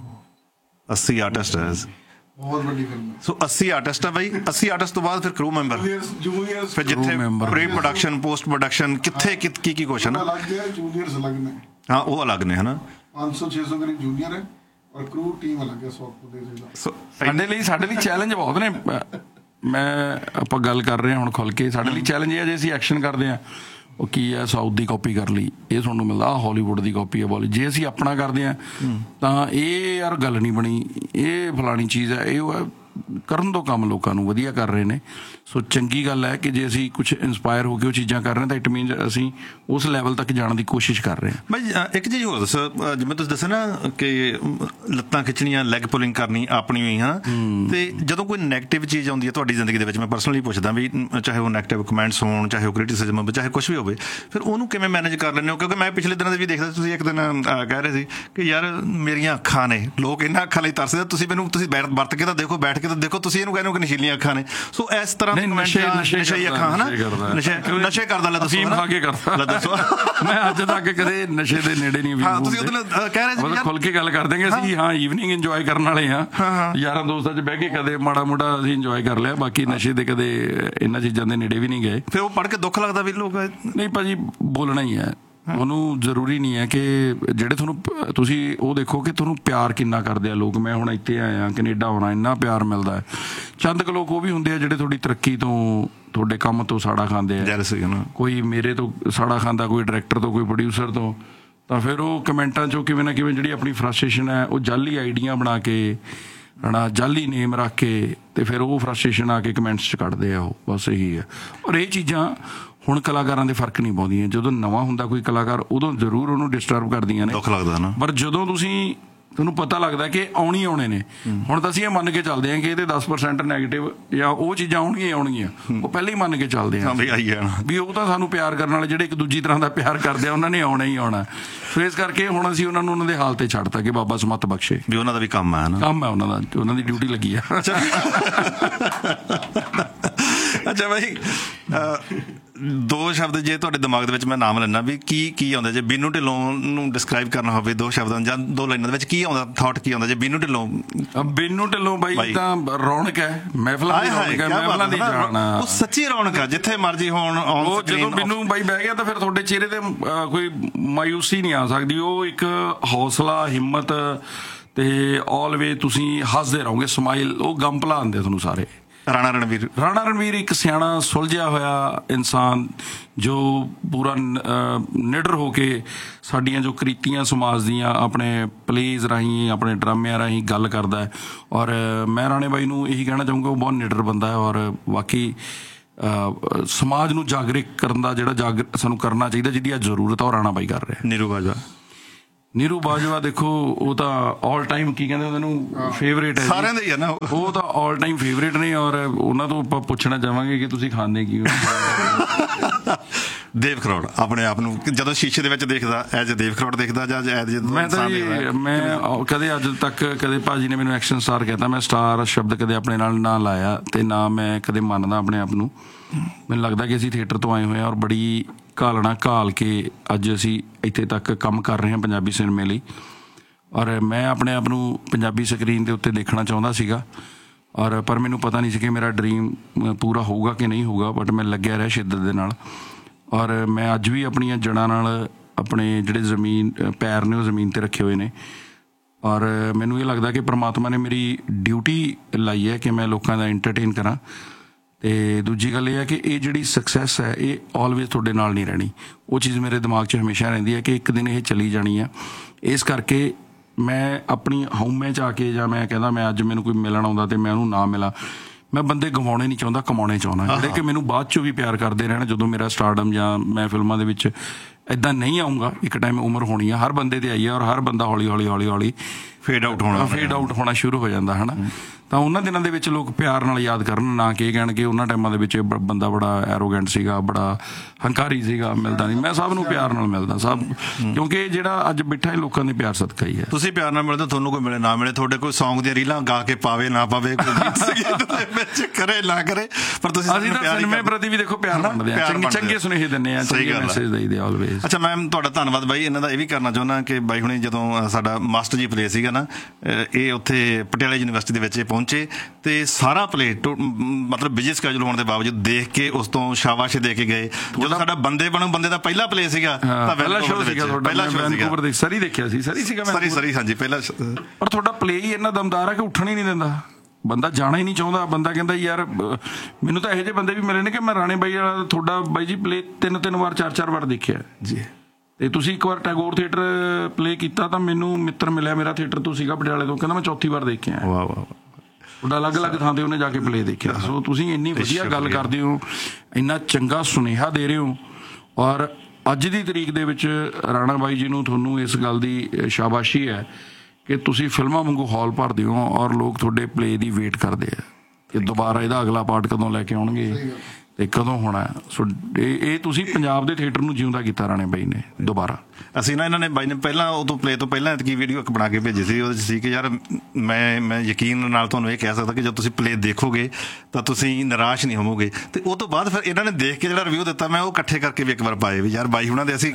80 ਆਰਟਿਸਟ ਹੈ, ਬਹੁਤ ਵੱਡੀ ਫਿਲਮ ਹੈ। ਸੋ 80 ਆਰਟਿਸਟ ਆ ਬਾਈ। 80 ਆਰਟਿਸਟ ਤੋਂ ਬਾਅਦ ਫਿਰ ਕਰੂ ਮੈਂਬਰ, ਜੂਨੀਅਰਸ, ਫਿਰ ਜਿੱਥੇ ਪ੍ਰੀ ਪ੍ਰੋਡਕਸ਼ਨ, ਪੋਸਟ ਪ੍ਰੋਡਕਸ਼ਨ, ਕਿੱਥੇ ਕੀ ਕੁਛ ਹੈ ਨਾ। ਜੂਨੀਅਰਸ ਅਲੱਗ ਨੇ, ਹਾਂ ਉਹ ਅਲੱਗ ਨੇ, ਹਨਾ। 500-600 ਕਰੀਬ ਜੂਨੀਅਰ ਹੈ ਔਰ ਕਰੂ ਟੀਮ ਅਲੱਗ ਹੈ। ਸਾਡੇ ਲਈ ਚੈਲੰਜ ਬਹੁਤ ਨੇ। ਆਪਾਂ ਗੱਲ ਕਰ ਰਹੇ ਹਾਂ ਹੁਣ ਖੁੱਲ ਕੇ, ਸਾਡੇ ਲਈ ਚੈਲੰਜ ਇਹ ਹੈ ਜੇ ਅਸੀਂ ਐਕਸ਼ਨ ਕਰਦੇ ਹਾਂ, ਉਹ ਕੀ ਹੈ, ਸਾਊਥ ਦੀ ਕਾਪੀ ਕਰ ਲਈ, ਇਹ ਤੁਹਾਨੂੰ ਮਿਲਦਾ, ਹਾਲੀਵੁੱਡ ਦੀ ਕਾਪੀ ਹੈ ਬਾਲੀਵੁੱਡ। ਜੇ ਅਸੀਂ ਆਪਣਾ ਕਰਦੇ ਹਾਂ ਤਾਂ ਇਹ ਯਾਰ ਗੱਲ ਨਹੀਂ ਬਣੀ, ਇਹ ਫਲਾਣੀ ਚੀਜ਼ ਹੈ, ਇਹ ਉਹ ਹੈ। ਕਰਨ ਦੋ ਕੰਮ, ਲੋਕਾਂ ਨੂੰ ਵਧੀਆ ਕਰ ਰਹੇ ਨੇ। ਸੋ ਚੰਗੀ ਗੱਲ ਹੈ ਕਿ ਜੇ ਅਸੀਂ ਕੁਝ ਇੰਸਪਾਇਰ ਹੋ ਕੇ ਉਹ ਚੀਜ਼ਾਂ ਕਰ ਰਹੇ ਹਾਂ ਤਾਂ ਇਟ ਮੀਨਸ ਅਸੀਂ ਉਸ ਲੈਵਲ ਤੱਕ ਜਾਣ ਦੀ ਕੋਸ਼ਿਸ਼ ਕਰ ਰਹੇ ਹਾਂ। ਬਾਈ ਇੱਕ ਚੀਜ਼ ਹੋਰ ਦੱਸੋ, ਜਿਵੇਂ ਤੁਸੀਂ ਦੱਸਿਆ ਨਾ ਕਿ ਲੱਤਾਂ ਖਿੱਚਣੀਆਂ, ਲੈਗ ਪੁਲਿੰਗ ਕਰਨੀ ਆਪਣੀ ਹੋਈ, ਹਾਂ। ਤੇ ਜਦੋਂ ਕੋਈ ਨੈਗੇਟਿਵ ਚੀਜ਼ ਆਉਂਦੀ ਹੈ ਤੁਹਾਡੀ ਜ਼ਿੰਦਗੀ ਦੇ ਵਿੱਚ, ਮੈਂ ਪਰਸਨਲੀ ਪੁੱਛਦਾ ਵੀ ਚਾਹੇ ਉਹ ਨੈਗੇਟਿਵ ਕਮੈਂਟਸ ਹੋਣ, ਚਾਹੇ ਉਹ ਕ੍ਰਿਟਿਸਿਜ਼ਮ, ਚਾਹੇ ਕੁਛ ਵੀ ਹੋਵੇ, ਫਿਰ ਉਹਨੂੰ ਕਿਵੇਂ ਮੈਨੇਜ ਕਰ ਲੈਂਦੇ ਹੋ? ਕਿਉਂਕਿ ਮੈਂ ਪਿਛਲੇ ਦਿਨਾਂ ਦੇ ਵੀ ਦੇਖਦਾ, ਤੁਸੀਂ ਇੱਕ ਦਿਨ ਕਹਿ ਰਹੇ ਸੀ ਕਿ ਯਾਰ ਮੇਰੀਆਂ ਅੱਖਾਂ ਨੇ, ਲੋਕ ਇਹਨਾਂ ਅੱਖਾਂ ਲਈ ਤਰਸਦੇ, ਤੁਸੀਂ ਵਰਤ ਕੇ ਤਾਂ ਦੇਖੋ, ਬੈਠ ਕੇ ਤਾਂ ਦੇਖੋ, ਤੁਸੀਂ ਇਹਨੂੰ ਕਹਿੰਦੇ ਹੋ ਕਿ ਨਸ਼ੀਲੀਆਂ ਅੱਖਾਂ ਨੇ। ਸੋ ਇਸ ਤਰ੍ਹਾਂ ਨਸ਼ੇ ਅੱਖਾਂ, ਹਨਾ, ਨਸ਼ੇ ਕਰਦਾ। ਲੈ ਦੱਸੋ, ਖਾ ਕੇ ਕਰਦਾ। ਦੱਸੋ, ਮੈਂ ਅੱਜ ਤੱਕ ਕਦੇ ਨਸ਼ੇ ਦੇ ਨੇੜੇ ਨਹੀਂ। ਹਾਂ, ਤੁਸੀਂ ਉਹਦੇ ਨਾਲ ਕਹਿ ਰਹੇ ਸੀ, ਖੁੱਲ ਕੇ ਗੱਲ ਕਰ ਦੇਂਗੇ ਅਸੀਂ। ਹਾਂ, ਈਵਨਿੰਗ ਇੰਜੋਏ ਕਰਨ ਵਾਲੇ ਹਾਂ, ਯਾਰਾਂ ਦੋਸਤਾਂ 'ਚ ਬਹਿ ਕੇ ਕਦੇ ਮਾੜਾ ਮੋਟਾ ਅਸੀਂ ਇੰਜੋਏ ਕਰ ਲਿਆ, ਬਾਕੀ ਨਸ਼ੇ ਦੇ ਕਦੇ ਇਹਨਾਂ ਚੀਜ਼ਾਂ ਦੇ ਨੇੜੇ ਵੀ ਨਹੀਂ ਗਏ। ਫਿਰ ਉਹ ਪੜ੍ਹ ਕੇ ਦੁੱਖ ਲੱਗਦਾ ਵੀ ਲੋਕ ਨਹੀਂ ਭਾਜੀ, ਬੋਲਣਾ ਹੀ ਹੈ। ਉਹਨੂੰ ਜ਼ਰੂਰੀ ਨਹੀਂ ਹੈ ਕਿ ਜਿਹੜੇ ਤੁਹਾਨੂੰ, ਤੁਸੀਂ ਉਹ ਦੇਖੋ ਕਿ ਤੁਹਾਨੂੰ ਪਿਆਰ ਕਿੰਨਾ ਕਰਦੇ ਆ ਲੋਕ। ਮੈਂ ਹੁਣ ਇੱਥੇ ਆਇਆ, ਕੈਨੇਡਾ ਆਉਣਾ, ਇੰਨਾ ਪਿਆਰ ਮਿਲਦਾ ਹੈ। ਚੰਦ ਕੁ ਲੋਕ ਉਹ ਵੀ ਹੁੰਦੇ ਆ ਜਿਹੜੇ ਤੁਹਾਡੀ ਤਰੱਕੀ ਤੋਂ, ਤੁਹਾਡੇ ਕੰਮ ਤੋਂ ਸਾੜਾ ਖਾਂਦੇ ਆ। ਕੋਈ ਮੇਰੇ ਤੋਂ ਸਾੜਾ ਖਾਂਦਾ, ਕੋਈ ਡਾਇਰੈਕਟਰ ਤੋਂ, ਕੋਈ ਪ੍ਰੋਡਿਊਸਰ ਤੋਂ। ਤਾਂ ਫਿਰ ਉਹ ਕਮੈਂਟਾਂ 'ਚੋਂ ਕਿਵੇਂ ਨਾ ਕਿਵੇਂ ਜਿਹੜੀ ਆਪਣੀ ਫਰਸਟ੍ਰੇਸ਼ਨ ਹੈ, ਉਹ ਜਾਲੀ ਆਈਡੀਆਂ ਬਣਾ ਕੇ, ਹਨਾ, ਜਾਲੀ ਨੇਮ ਰੱਖ ਕੇ, ਤੇ ਫਿਰ ਉਹ ਫਰਸਟ੍ਰੇਸ਼ਨ ਆ ਕੇ ਕਮੈਂਟਸ 'ਚ ਕੱਢਦੇ ਆ। ਉਹ ਬਸ ਇਹੀ ਹੈ। ਔਰ ਇਹ ਚੀਜ਼ਾਂ ਹੁਣ ਕਲਾਕਾਰਾਂ ਦੇ ਫਰਕ ਨਹੀਂ ਪਾਉਂਦੀਆਂ। ਜਦੋਂ ਨਵਾਂ ਹੁੰਦਾ ਕੋਈ ਕਲਾਕਾਰ, ਉਦੋਂ ਜ਼ਰੂਰ ਉਹਨੂੰ ਡਿਸਟਰਬ ਕਰਦੀਆਂ ਨੇ, ਦੁੱਖ ਲੱਗਦਾ ਨਾ। ਪਰ ਜਦੋਂ ਤੁਹਾਨੂੰ ਪਤਾ ਲੱਗਦਾ ਕਿ ਆਉਣੇ ਨੇ, ਹੁਣ ਤਾਂ ਅਸੀਂ ਇਹ ਮੰਨ ਕੇ ਚੱਲਦੇ ਹਾਂ ਕਿ ਇਹਦੇ 10% ਨੈਗੇਟਿਵ ਜਾਂ ਉਹ ਚੀਜ਼ਾਂ ਆਉਣਗੀਆਂ, ਉਹ ਪਹਿਲਾਂ ਹੀ ਮੰਨ ਕੇ ਚੱਲਦੇ ਹਾਂ ਵੀ ਉਹ ਤਾਂ ਸਾਨੂੰ ਪਿਆਰ ਕਰਨ ਵਾਲੇ ਜਿਹੜੇ ਇੱਕ ਦੂਜੀ ਤਰ੍ਹਾਂ ਦਾ ਪਿਆਰ ਕਰਦੇ ਆ, ਉਹਨਾਂ ਨੇ ਆਉਣਾ ਹੀ ਆਉਣਾ। ਸੋ ਇਸ ਕਰਕੇ ਹੁਣ ਅਸੀਂ ਉਹਨਾਂ ਨੂੰ ਉਹਨਾਂ ਦੇ ਹਾਲ ਤੇ ਛੱਡਤਾ ਕਿ ਬਾਬਾ ਸਮੱਤ ਬਖਸ਼ੇ, ਵੀ ਉਹਨਾਂ ਦਾ ਵੀ ਕੰਮ ਹੈ ਨਾ, ਕੰਮ ਹੈ ਉਹਨਾਂ ਦਾ, ਉਹਨਾਂ ਦੀ ਡਿਊਟੀ ਲੱਗੀ ਆ। ਅੱਛਾ ਬਾਈ, ਦੋ ਸ਼ਬਦ ਜੇ ਤੁਹਾਡੇ ਦਿਮਾਗ ਦੇ ਵਿੱਚ ਮੈਂ ਨਾਮ ਲੈਣਾ ਵੀ ਕੀ ਆਉਂਦਾ, ਜੇ ਬੀਨੂ ਢਿੱਲੋਂ ਨੂੰ ਡਿਸਕ੍ਰਾਈਬ ਕਰਨਾ ਹੋਵੇ ਦੋ ਸ਼ਬਦਾਂ ਜਾਂ ਦੋ ਲਾਈਨਾਂ ਦੇ ਵਿੱਚ, ਕੀ ਆਉਂਦਾ, ਥਾਟ ਕੀ ਆਉਂਦਾ ਜੇ ਬੀਨੂ ਢਿੱਲੋਂ? ਬੀਨੂ ਢਿੱਲੋਂ ਬਾਈ ਤਾਂ ਰੌਣਕ ਹੈ, ਮਹਿਫਲਾਂ ਦੀ ਰੌਣਕ ਹੈ, ਮਹਿਫਲਾਂ ਦੀ ਜਾਨ, ਉਹ ਸੱਚੀ ਰੌਣਕ ਆ, ਜਿੱਥੇ ਮਰਜੀ ਹੋਣ। ਉਹ ਜਦੋਂ ਬੀਨੂ ਬਾਈ ਬਹਿ ਗਿਆ ਤਾਂ ਫਿਰ ਤੁਹਾਡੇ ਚਿਹਰੇ ਤੇ ਕੋਈ ਮਾਯੂਸੀ ਨਹੀਂ ਆ ਸਕਦੀ। ਉਹ ਇੱਕ ਹੌਸਲਾ, ਹਿੰਮਤ ਤੇ ਆਲਵੇਜ਼ ਤੁਸੀਂ ਹੱਸਦੇ ਰਹੋਗੇ, ਸਮਾਈਲ, ਉਹ ਗਮ ਭੁਲਾਉਂਦੇ ਤੁਹਾਨੂੰ ਸਾਰੇ। ਰਾਣਾ ਰਣਵੀਰ ਇੱਕ ਸਿਆਣਾ, ਸੁਲਝਿਆ ਹੋਇਆ ਇਨਸਾਨ ਜੋ ਪੂਰਾ ਨਿਡਰ ਹੋ ਕੇ ਸਾਡੀਆਂ ਜੋ ਕ੍ਰਿਤੀਆਂ ਸਮਾਜ ਦੀਆਂ ਆਪਣੇ ਪਲੇਜ਼ ਰਾਹੀਂ, ਆਪਣੇ ਡਰਾਮਿਆਂ ਰਾਹੀਂ ਗੱਲ ਕਰਦਾ ਹੈ। ਔਰ ਮੈਂ ਰਾਣੇ ਬਾਈ ਨੂੰ ਇਹੀ ਕਹਿਣਾ ਚਾਹੂੰਗਾ, ਉਹ ਬਹੁਤ ਨਿਡਰ ਬੰਦਾ ਹੈ। ਔਰ ਬਾਕੀ ਸਮਾਜ ਨੂੰ ਜਾਗਰਿਤ ਕਰਨ ਦਾ ਜਿਹੜਾ ਸਾਨੂੰ ਕਰਨਾ ਚਾਹੀਦਾ, ਜਿਹਦੀ ਅੱਜ ਜ਼ਰੂਰਤ ਆ, ਉਹ ਰਾਣਾ ਬਾਈ ਕਰ ਰਿਹਾ। ਨੀਰੂ ਬਾਜਵਾ ਦੇਖੋ, ਉਹ ਤਾਂ ਆਲ ਟਾਈਮ ਕੀ ਕਹਿੰਦੇ ਉਹਨੂੰ ਫੇਵਰੇਟ ਹੈ, ਸਾਰਿਆਂ ਦਾ ਹੀ ਹੈ ਨਾ ਉਹ ਤਾਂ ਆਲ ਟਾਈਮ ਫੇਵਰੇਟ ਨੇ। ਔਰ ਉਹਨਾਂ ਤੋਂ ਆਪਾਂ ਪੁੱਛਣਾ ਚਾਹਾਂਗੇ ਕਿ ਤੁਸੀਂ ਖਾਂਦੇ ਕੀ ਹੋ? ਦੇਵ ਕਰੋੜ ਆਪਣੇ ਆਪ ਨੂੰ ਜਦੋਂ ਸ਼ੀਸ਼ੇ ਦੇ ਵਿੱਚ ਦੇਖਦਾ ਐਜ ਦੇਵ ਕਰੋੜ ਦੇਖਦਾ ਜਾਂ ਐਜ? ਮੈਂ ਕਦੇ ਅੱਜ ਤੱਕ ਕਦੇ ਭਾਜੀ ਨੇ ਮੈਨੂੰ ਐਕਸ਼ਨ ਸਟਾਰ ਕਹਿਤਾ, ਮੈਂ ਸਟਾਰ ਸ਼ਬਦ ਕਦੇ ਆਪਣੇ ਨਾਲ ਨਾ ਲਾਇਆ ਤੇ ਨਾ ਮੈਂ ਕਦੇ ਮੰਨਦਾ ਆਪਣੇ ਆਪ ਨੂੰ। ਮੈਨੂੰ ਲੱਗਦਾ ਕਿ ਅਸੀਂ ਥੀਏਟਰ ਤੋਂ ਆਏ ਹੋਏ ਹਾਂ ਔਰ ਬੜੀ ਘਾਲਣਾ ਘਾਲ ਕੇ ਅੱਜ ਅਸੀਂ ਇੱਥੇ ਤੱਕ ਕੰਮ ਕਰ ਰਹੇ ਹਾਂ ਪੰਜਾਬੀ ਸਿਨੇਮੇ ਲਈ। ਔਰ ਮੈਂ ਆਪਣੇ ਆਪ ਨੂੰ ਪੰਜਾਬੀ ਸਕਰੀਨ ਦੇ ਉੱਤੇ ਦੇਖਣਾ ਚਾਹੁੰਦਾ ਸੀਗਾ, ਔਰ ਪਰ ਮੈਨੂੰ ਪਤਾ ਨਹੀਂ ਸੀ ਕਿ ਮੇਰਾ ਡਰੀਮ ਪੂਰਾ ਹੋਊਗਾ ਕਿ ਨਹੀਂ ਹੋਊਗਾ, ਬਟ ਮੈਂ ਲੱਗਿਆ ਰਿਹਾ ਸ਼ਿੱਦਤ ਦੇ ਨਾਲ। ਔਰ ਮੈਂ ਅੱਜ ਵੀ ਆਪਣੀਆਂ ਜੜ੍ਹਾਂ ਨਾਲ ਆਪਣੇ ਜਿਹੜੇ ਜ਼ਮੀਨ ਪੈਰ ਨੇ ਉਹ ਜ਼ਮੀਨ 'ਤੇ ਰੱਖੇ ਹੋਏ ਨੇ। ਔਰ ਮੈਨੂੰ ਇਹ ਲੱਗਦਾ ਕਿ ਪ੍ਰਮਾਤਮਾ ਨੇ ਮੇਰੀ ਡਿਊਟੀ ਲਾਈ ਹੈ ਕਿ ਮੈਂ ਲੋਕਾਂ ਦਾ ਐਂਟਰਟੇਨ ਕਰਾਂ। ਅਤੇ ਦੂਜੀ ਗੱਲ ਇਹ ਹੈ ਕਿ ਇਹ ਜਿਹੜੀ ਸਕਸੈਸ ਹੈ ਇਹ ਆਲਵੇਜ਼ ਤੁਹਾਡੇ ਨਾਲ ਨਹੀਂ ਰਹਿਣੀ। ਉਹ ਚੀਜ਼ ਮੇਰੇ ਦਿਮਾਗ 'ਚ ਹਮੇਸ਼ਾ ਰਹਿੰਦੀ ਹੈ ਕਿ ਇੱਕ ਦਿਨ ਇਹ ਚਲੀ ਜਾਣੀ ਆ। ਇਸ ਕਰਕੇ ਮੈਂ ਆਪਣੀ ਹਉਮੈ 'ਚ ਆ ਕੇ ਜਾਂ ਮੈਂ ਕਹਿੰਦਾ ਮੈਂ ਅੱਜ ਮੈਨੂੰ ਕੋਈ ਮਿਲਣ ਆਉਂਦਾ ਅਤੇ ਮੈਂ ਉਹਨੂੰ ਨਾ ਮਿਲਾਂ। ਮੈਂ ਬੰਦੇ ਗਵਾਉਣੇ ਨਹੀਂ ਚਾਹੁੰਦਾ, ਕਮਾਉਣੇ ਚਾਹੁੰਦਾ, ਜਿਹੜੇ ਕਿ ਮੈਨੂੰ ਬਾਅਦ 'ਚੋਂ ਵੀ ਪਿਆਰ ਕਰਦੇ ਰਹਿਣ। ਜਦੋਂ ਮੇਰਾ ਸਟਾਰਡਮ ਜਾਂ ਮੈਂ ਫਿਲਮਾਂ ਦੇ ਵਿੱਚ ਇੱਦਾਂ ਨਹੀਂ ਆਊਂਗਾ, ਇੱਕ ਟਾਈਮ ਉਮਰ ਹੋਣੀ ਆ, ਹਰ ਬੰਦੇ 'ਤੇ ਆਈ ਆ, ਔਰ ਹਰ ਬੰਦਾ ਹੌਲੀ ਹੌਲੀ ਫੇਡ ਆਊਟ ਹੋਣਾ ਸ਼ੁਰੂ ਹੋ ਜਾਂਦਾ ਹੈ ਨਾ। ਤਾਂ ਉਹਨਾਂ ਦਿਨਾਂ ਦੇ ਵਿੱਚ ਲੋਕ ਪਿਆਰ ਨਾਲ ਯਾਦ ਕਰਨ, ਨਾ ਕਿ ਕਹਿਣ ਕਿ ਉਹਨਾਂ ਟਾਈਮਾਂ ਦੇ ਵਿੱਚ ਬੰਦਾ ਬੜਾ ਐਰੋਗੈਂਟ ਸੀਗਾ, ਬੜਾ ਹੰਕਾਰੀ ਸੀਗਾ, ਮਿਲਦਾ ਨਹੀਂ। ਮੈਂ ਸਭ ਨੂੰ ਪਿਆਰ ਨਾਲ ਮਿਲਦਾ ਸਭ, ਕਿਉਂਕਿ ਜਿਹੜਾ ਅੱਜ ਬੈਠਾ ਇਹ ਲੋਕਾਂ ਦੇ ਪਿਆਰ ਸਦਕਾ ਹੀ ਹੈ। ਤੁਸੀਂ ਪਿਆਰ ਨਾਲ ਮਿਲਦੇ, ਤੁਹਾਨੂੰ ਕੋਈ ਮਿਲੇ ਨਾ ਮਿਲੇ, ਤੁਹਾਡੇ ਕੋਈ ਸੌਂਗ ਦੀਆਂ ਰੀਲਾਂ ਗਾ ਕੇ ਪਾਵੇ ਨਾ ਪਾਵੇ, ਵਿੱਚ ਕਰੇ ਨਾ ਕਰੇ, ਪਰ ਤੁਸੀਂ ਅਸੀਂ ਤਾਂ ਸਿਨੇਮੇ ਪ੍ਰਤੀ ਵੀ ਦੇਖੋ ਪਿਆਰ ਮੰਨਦੇ ਹਾਂ, ਚੰਗੇ ਸੁਨੇਹੇ ਦਿੰਦੇ ਹਾਂ, ਚੰਗੇ ਮੈਸੇਜ ਦੇਈਦੇ ਆਲਵੇਜ਼। ਅੱਛਾ ਮੈਮ, ਤੁਹਾਡਾ ਧੰਨਵਾਦ ਬਾਈ। ਇਹਨਾਂ ਦਾ ਇਹ ਵੀ ਕਰਨਾ ਚਾਹੁੰਦਾ ਕਿ ਬਾਈ ਹੁਣੇ ਜਦੋਂ ਸਾਡਾ ਮਾਸਟਰ ਜੀ ਪਲੇ ਸੀਗਾ ਨਾ, ਇਹ ਉੱਥੇ ਪਟਿਆਲਾ ਯੂਨੀਵਰਸਿਟੀ ਦੇ ਵਿੱਚ ਪਹੁੰਚੇ ਤੇ ਸਾਰਾ ਪਲੇ ਮਤਲਬ ਬਿਜੀ ਸਕੈਜੂਲ ਹੋਣ ਦੇ ਬਾਵਜੂਦ ਦੇਖ ਕੇ ਉਸ ਤੋਂ ਸ਼ਾਬਾਸ਼ ਦੇ ਕੇ ਗਏ। ਜਦੋਂ ਸਾਡਾ ਬੰਦੇ ਬਣੋ ਬੰਦੇ ਦਾ ਪਹਿਲਾ ਪਲੇ ਸੀਗਾ, ਤਾਂ ਪਹਿਲਾ ਸ਼ੋਅ ਸੀਗਾ ਤੁਹਾਡਾ, ਸਰੀ ਦੇਖਿਆ ਸੀ, ਸਰੀ ਸੀਗਾ ਸਰੀ ਹਾਂਜੀ ਪਹਿਲਾ। ਪਰ ਤੁਹਾਡਾ ਪਲੇ ਹੀ ਇੰਨਾ ਦਮਦਾਰ ਹੈ ਕਿ ਉੱਠਣ ਹੀ ਨਹੀਂ ਦਿੰਦਾ, ਬੰਦਾ ਜਾਣਾ ਹੀ ਨਹੀਂ ਚਾਹੁੰਦਾ। ਬੰਦਾ ਕਹਿੰਦਾ ਯਾਰ, ਮੈਨੂੰ ਤਾਂ ਇਹੋ ਜਿਹੇ ਬੰਦੇ ਵੀ ਮਿਲੇ ਨੇ ਕਿ ਮੈਂ ਰਾਣੇ ਬਾਈ ਵਾਲਾ ਤੁਹਾਡਾ ਬਾਈ ਜੀ ਪਲੇ 3 ਵਾਰ 4 ਵਾਰ ਦੇਖਿਆ ਜੀ। ਤੇ ਤੁਸੀਂ ਇੱਕ ਵਾਰ ਟੈਗੋਰ ਥੀਏਟਰ ਪਲੇ ਕੀਤਾ ਤਾਂ ਮੈਨੂੰ ਮਿੱਤਰ ਮਿਲਿਆ ਮੇਰਾ ਥੀਏਟਰ ਤੋਂ ਸੀਗਾ ਪਟਿਆਲੇ ਤੋਂ, ਕਹਿੰਦਾ ਮੈਂ 4ਥੀ ਵਾਰ ਦੇਖਿਆ। ਵਾਹ ਵਾਹ, ਤੁਹਾਡਾ ਅਲੱਗ-ਅਲੱਗ ਥਾਂ 'ਤੇ ਉਹਨੇ ਜਾ ਕੇ ਪਲੇ ਦੇਖਿਆ। ਸੋ ਤੁਸੀਂ ਇੰਨੀ ਵਧੀਆ ਗੱਲ ਕਰਦੇ ਹੋ, ਇੰਨਾ ਚੰਗਾ ਸੁਨੇਹਾ ਦੇ ਰਹੇ ਹੋ। ਔਰ ਅੱਜ ਦੀ ਤਰੀਕ ਦੇ ਵਿੱਚ ਰਾਣਾ ਬਾਈ ਜੀ ਨੂੰ ਤੁਹਾਨੂੰ ਇਸ ਗੱਲ ਦੀ ਸ਼ਾਬਾਸ਼ੀ ਹੈ ਕਿ ਤੁਸੀਂ ਫਿਲਮਾਂ ਵਾਂਗੂ ਹਾਲ ਭਰਦੇ ਹੋ ਔਰ ਲੋਕ ਤੁਹਾਡੇ ਪਲੇ ਦੀ ਵੇਟ ਕਰਦੇ ਆ ਕਿ ਦੁਬਾਰਾ ਇਹਦਾ ਅਗਲਾ ਪਾਰਟ ਕਦੋਂ ਲੈ ਕੇ ਆਉਣਗੇ ਤੇ ਕਦੋਂ ਹੋਣਾ। ਸੋ ਇਹ ਤੁਸੀਂ ਪੰਜਾਬ ਦੇ ਥੀਏਟਰ ਨੂੰ ਜਿਉਂਦਾ ਕੀਤਾ ਰਾਣੇ ਬਾਈ ਨੇ ਦੁਬਾਰਾ। ਅਸੀਂ ਨਾ ਇਹਨਾਂ ਨੇ ਬਾਈ ਨੇ ਪਹਿਲਾਂ ਉਦੋਂ ਪਲੇ ਤੋਂ ਪਹਿਲਾਂ ਕੀ ਵੀਡੀਓ ਇੱਕ ਬਣਾ ਕੇ ਭੇਜੀ ਸੀ, ਉਹਦੇ 'ਚ ਸੀ ਕਿ ਯਾਰ ਮੈਂ ਯਕੀਨ ਨਾਲ ਤੁਹਾਨੂੰ ਇਹ ਕਹਿ ਸਕਦਾ ਕਿ ਜਦੋਂ ਤੁਸੀਂ ਪਲੇ ਦੇਖੋਗੇ ਤਾਂ ਤੁਸੀਂ ਨਿਰਾਸ਼ ਨਹੀਂ ਹੋਵੋਗੇ। ਤੇ ਉਹ ਤੋਂ ਬਾਅਦ ਫਿਰ ਇਹਨਾਂ ਨੇ ਦੇਖ ਕੇ ਜਿਹੜਾ ਰਿਵਿਊ ਦਿੱਤਾ, ਮੈਂ ਉਹ ਇਕੱਠੇ ਕਰਕੇ ਵੀ ਇੱਕ ਵਾਰ ਪਾਏ ਵੀ ਯਾਰ ਬਾਈ ਉਹਨਾਂ ਦੇ ਅਸੀਂ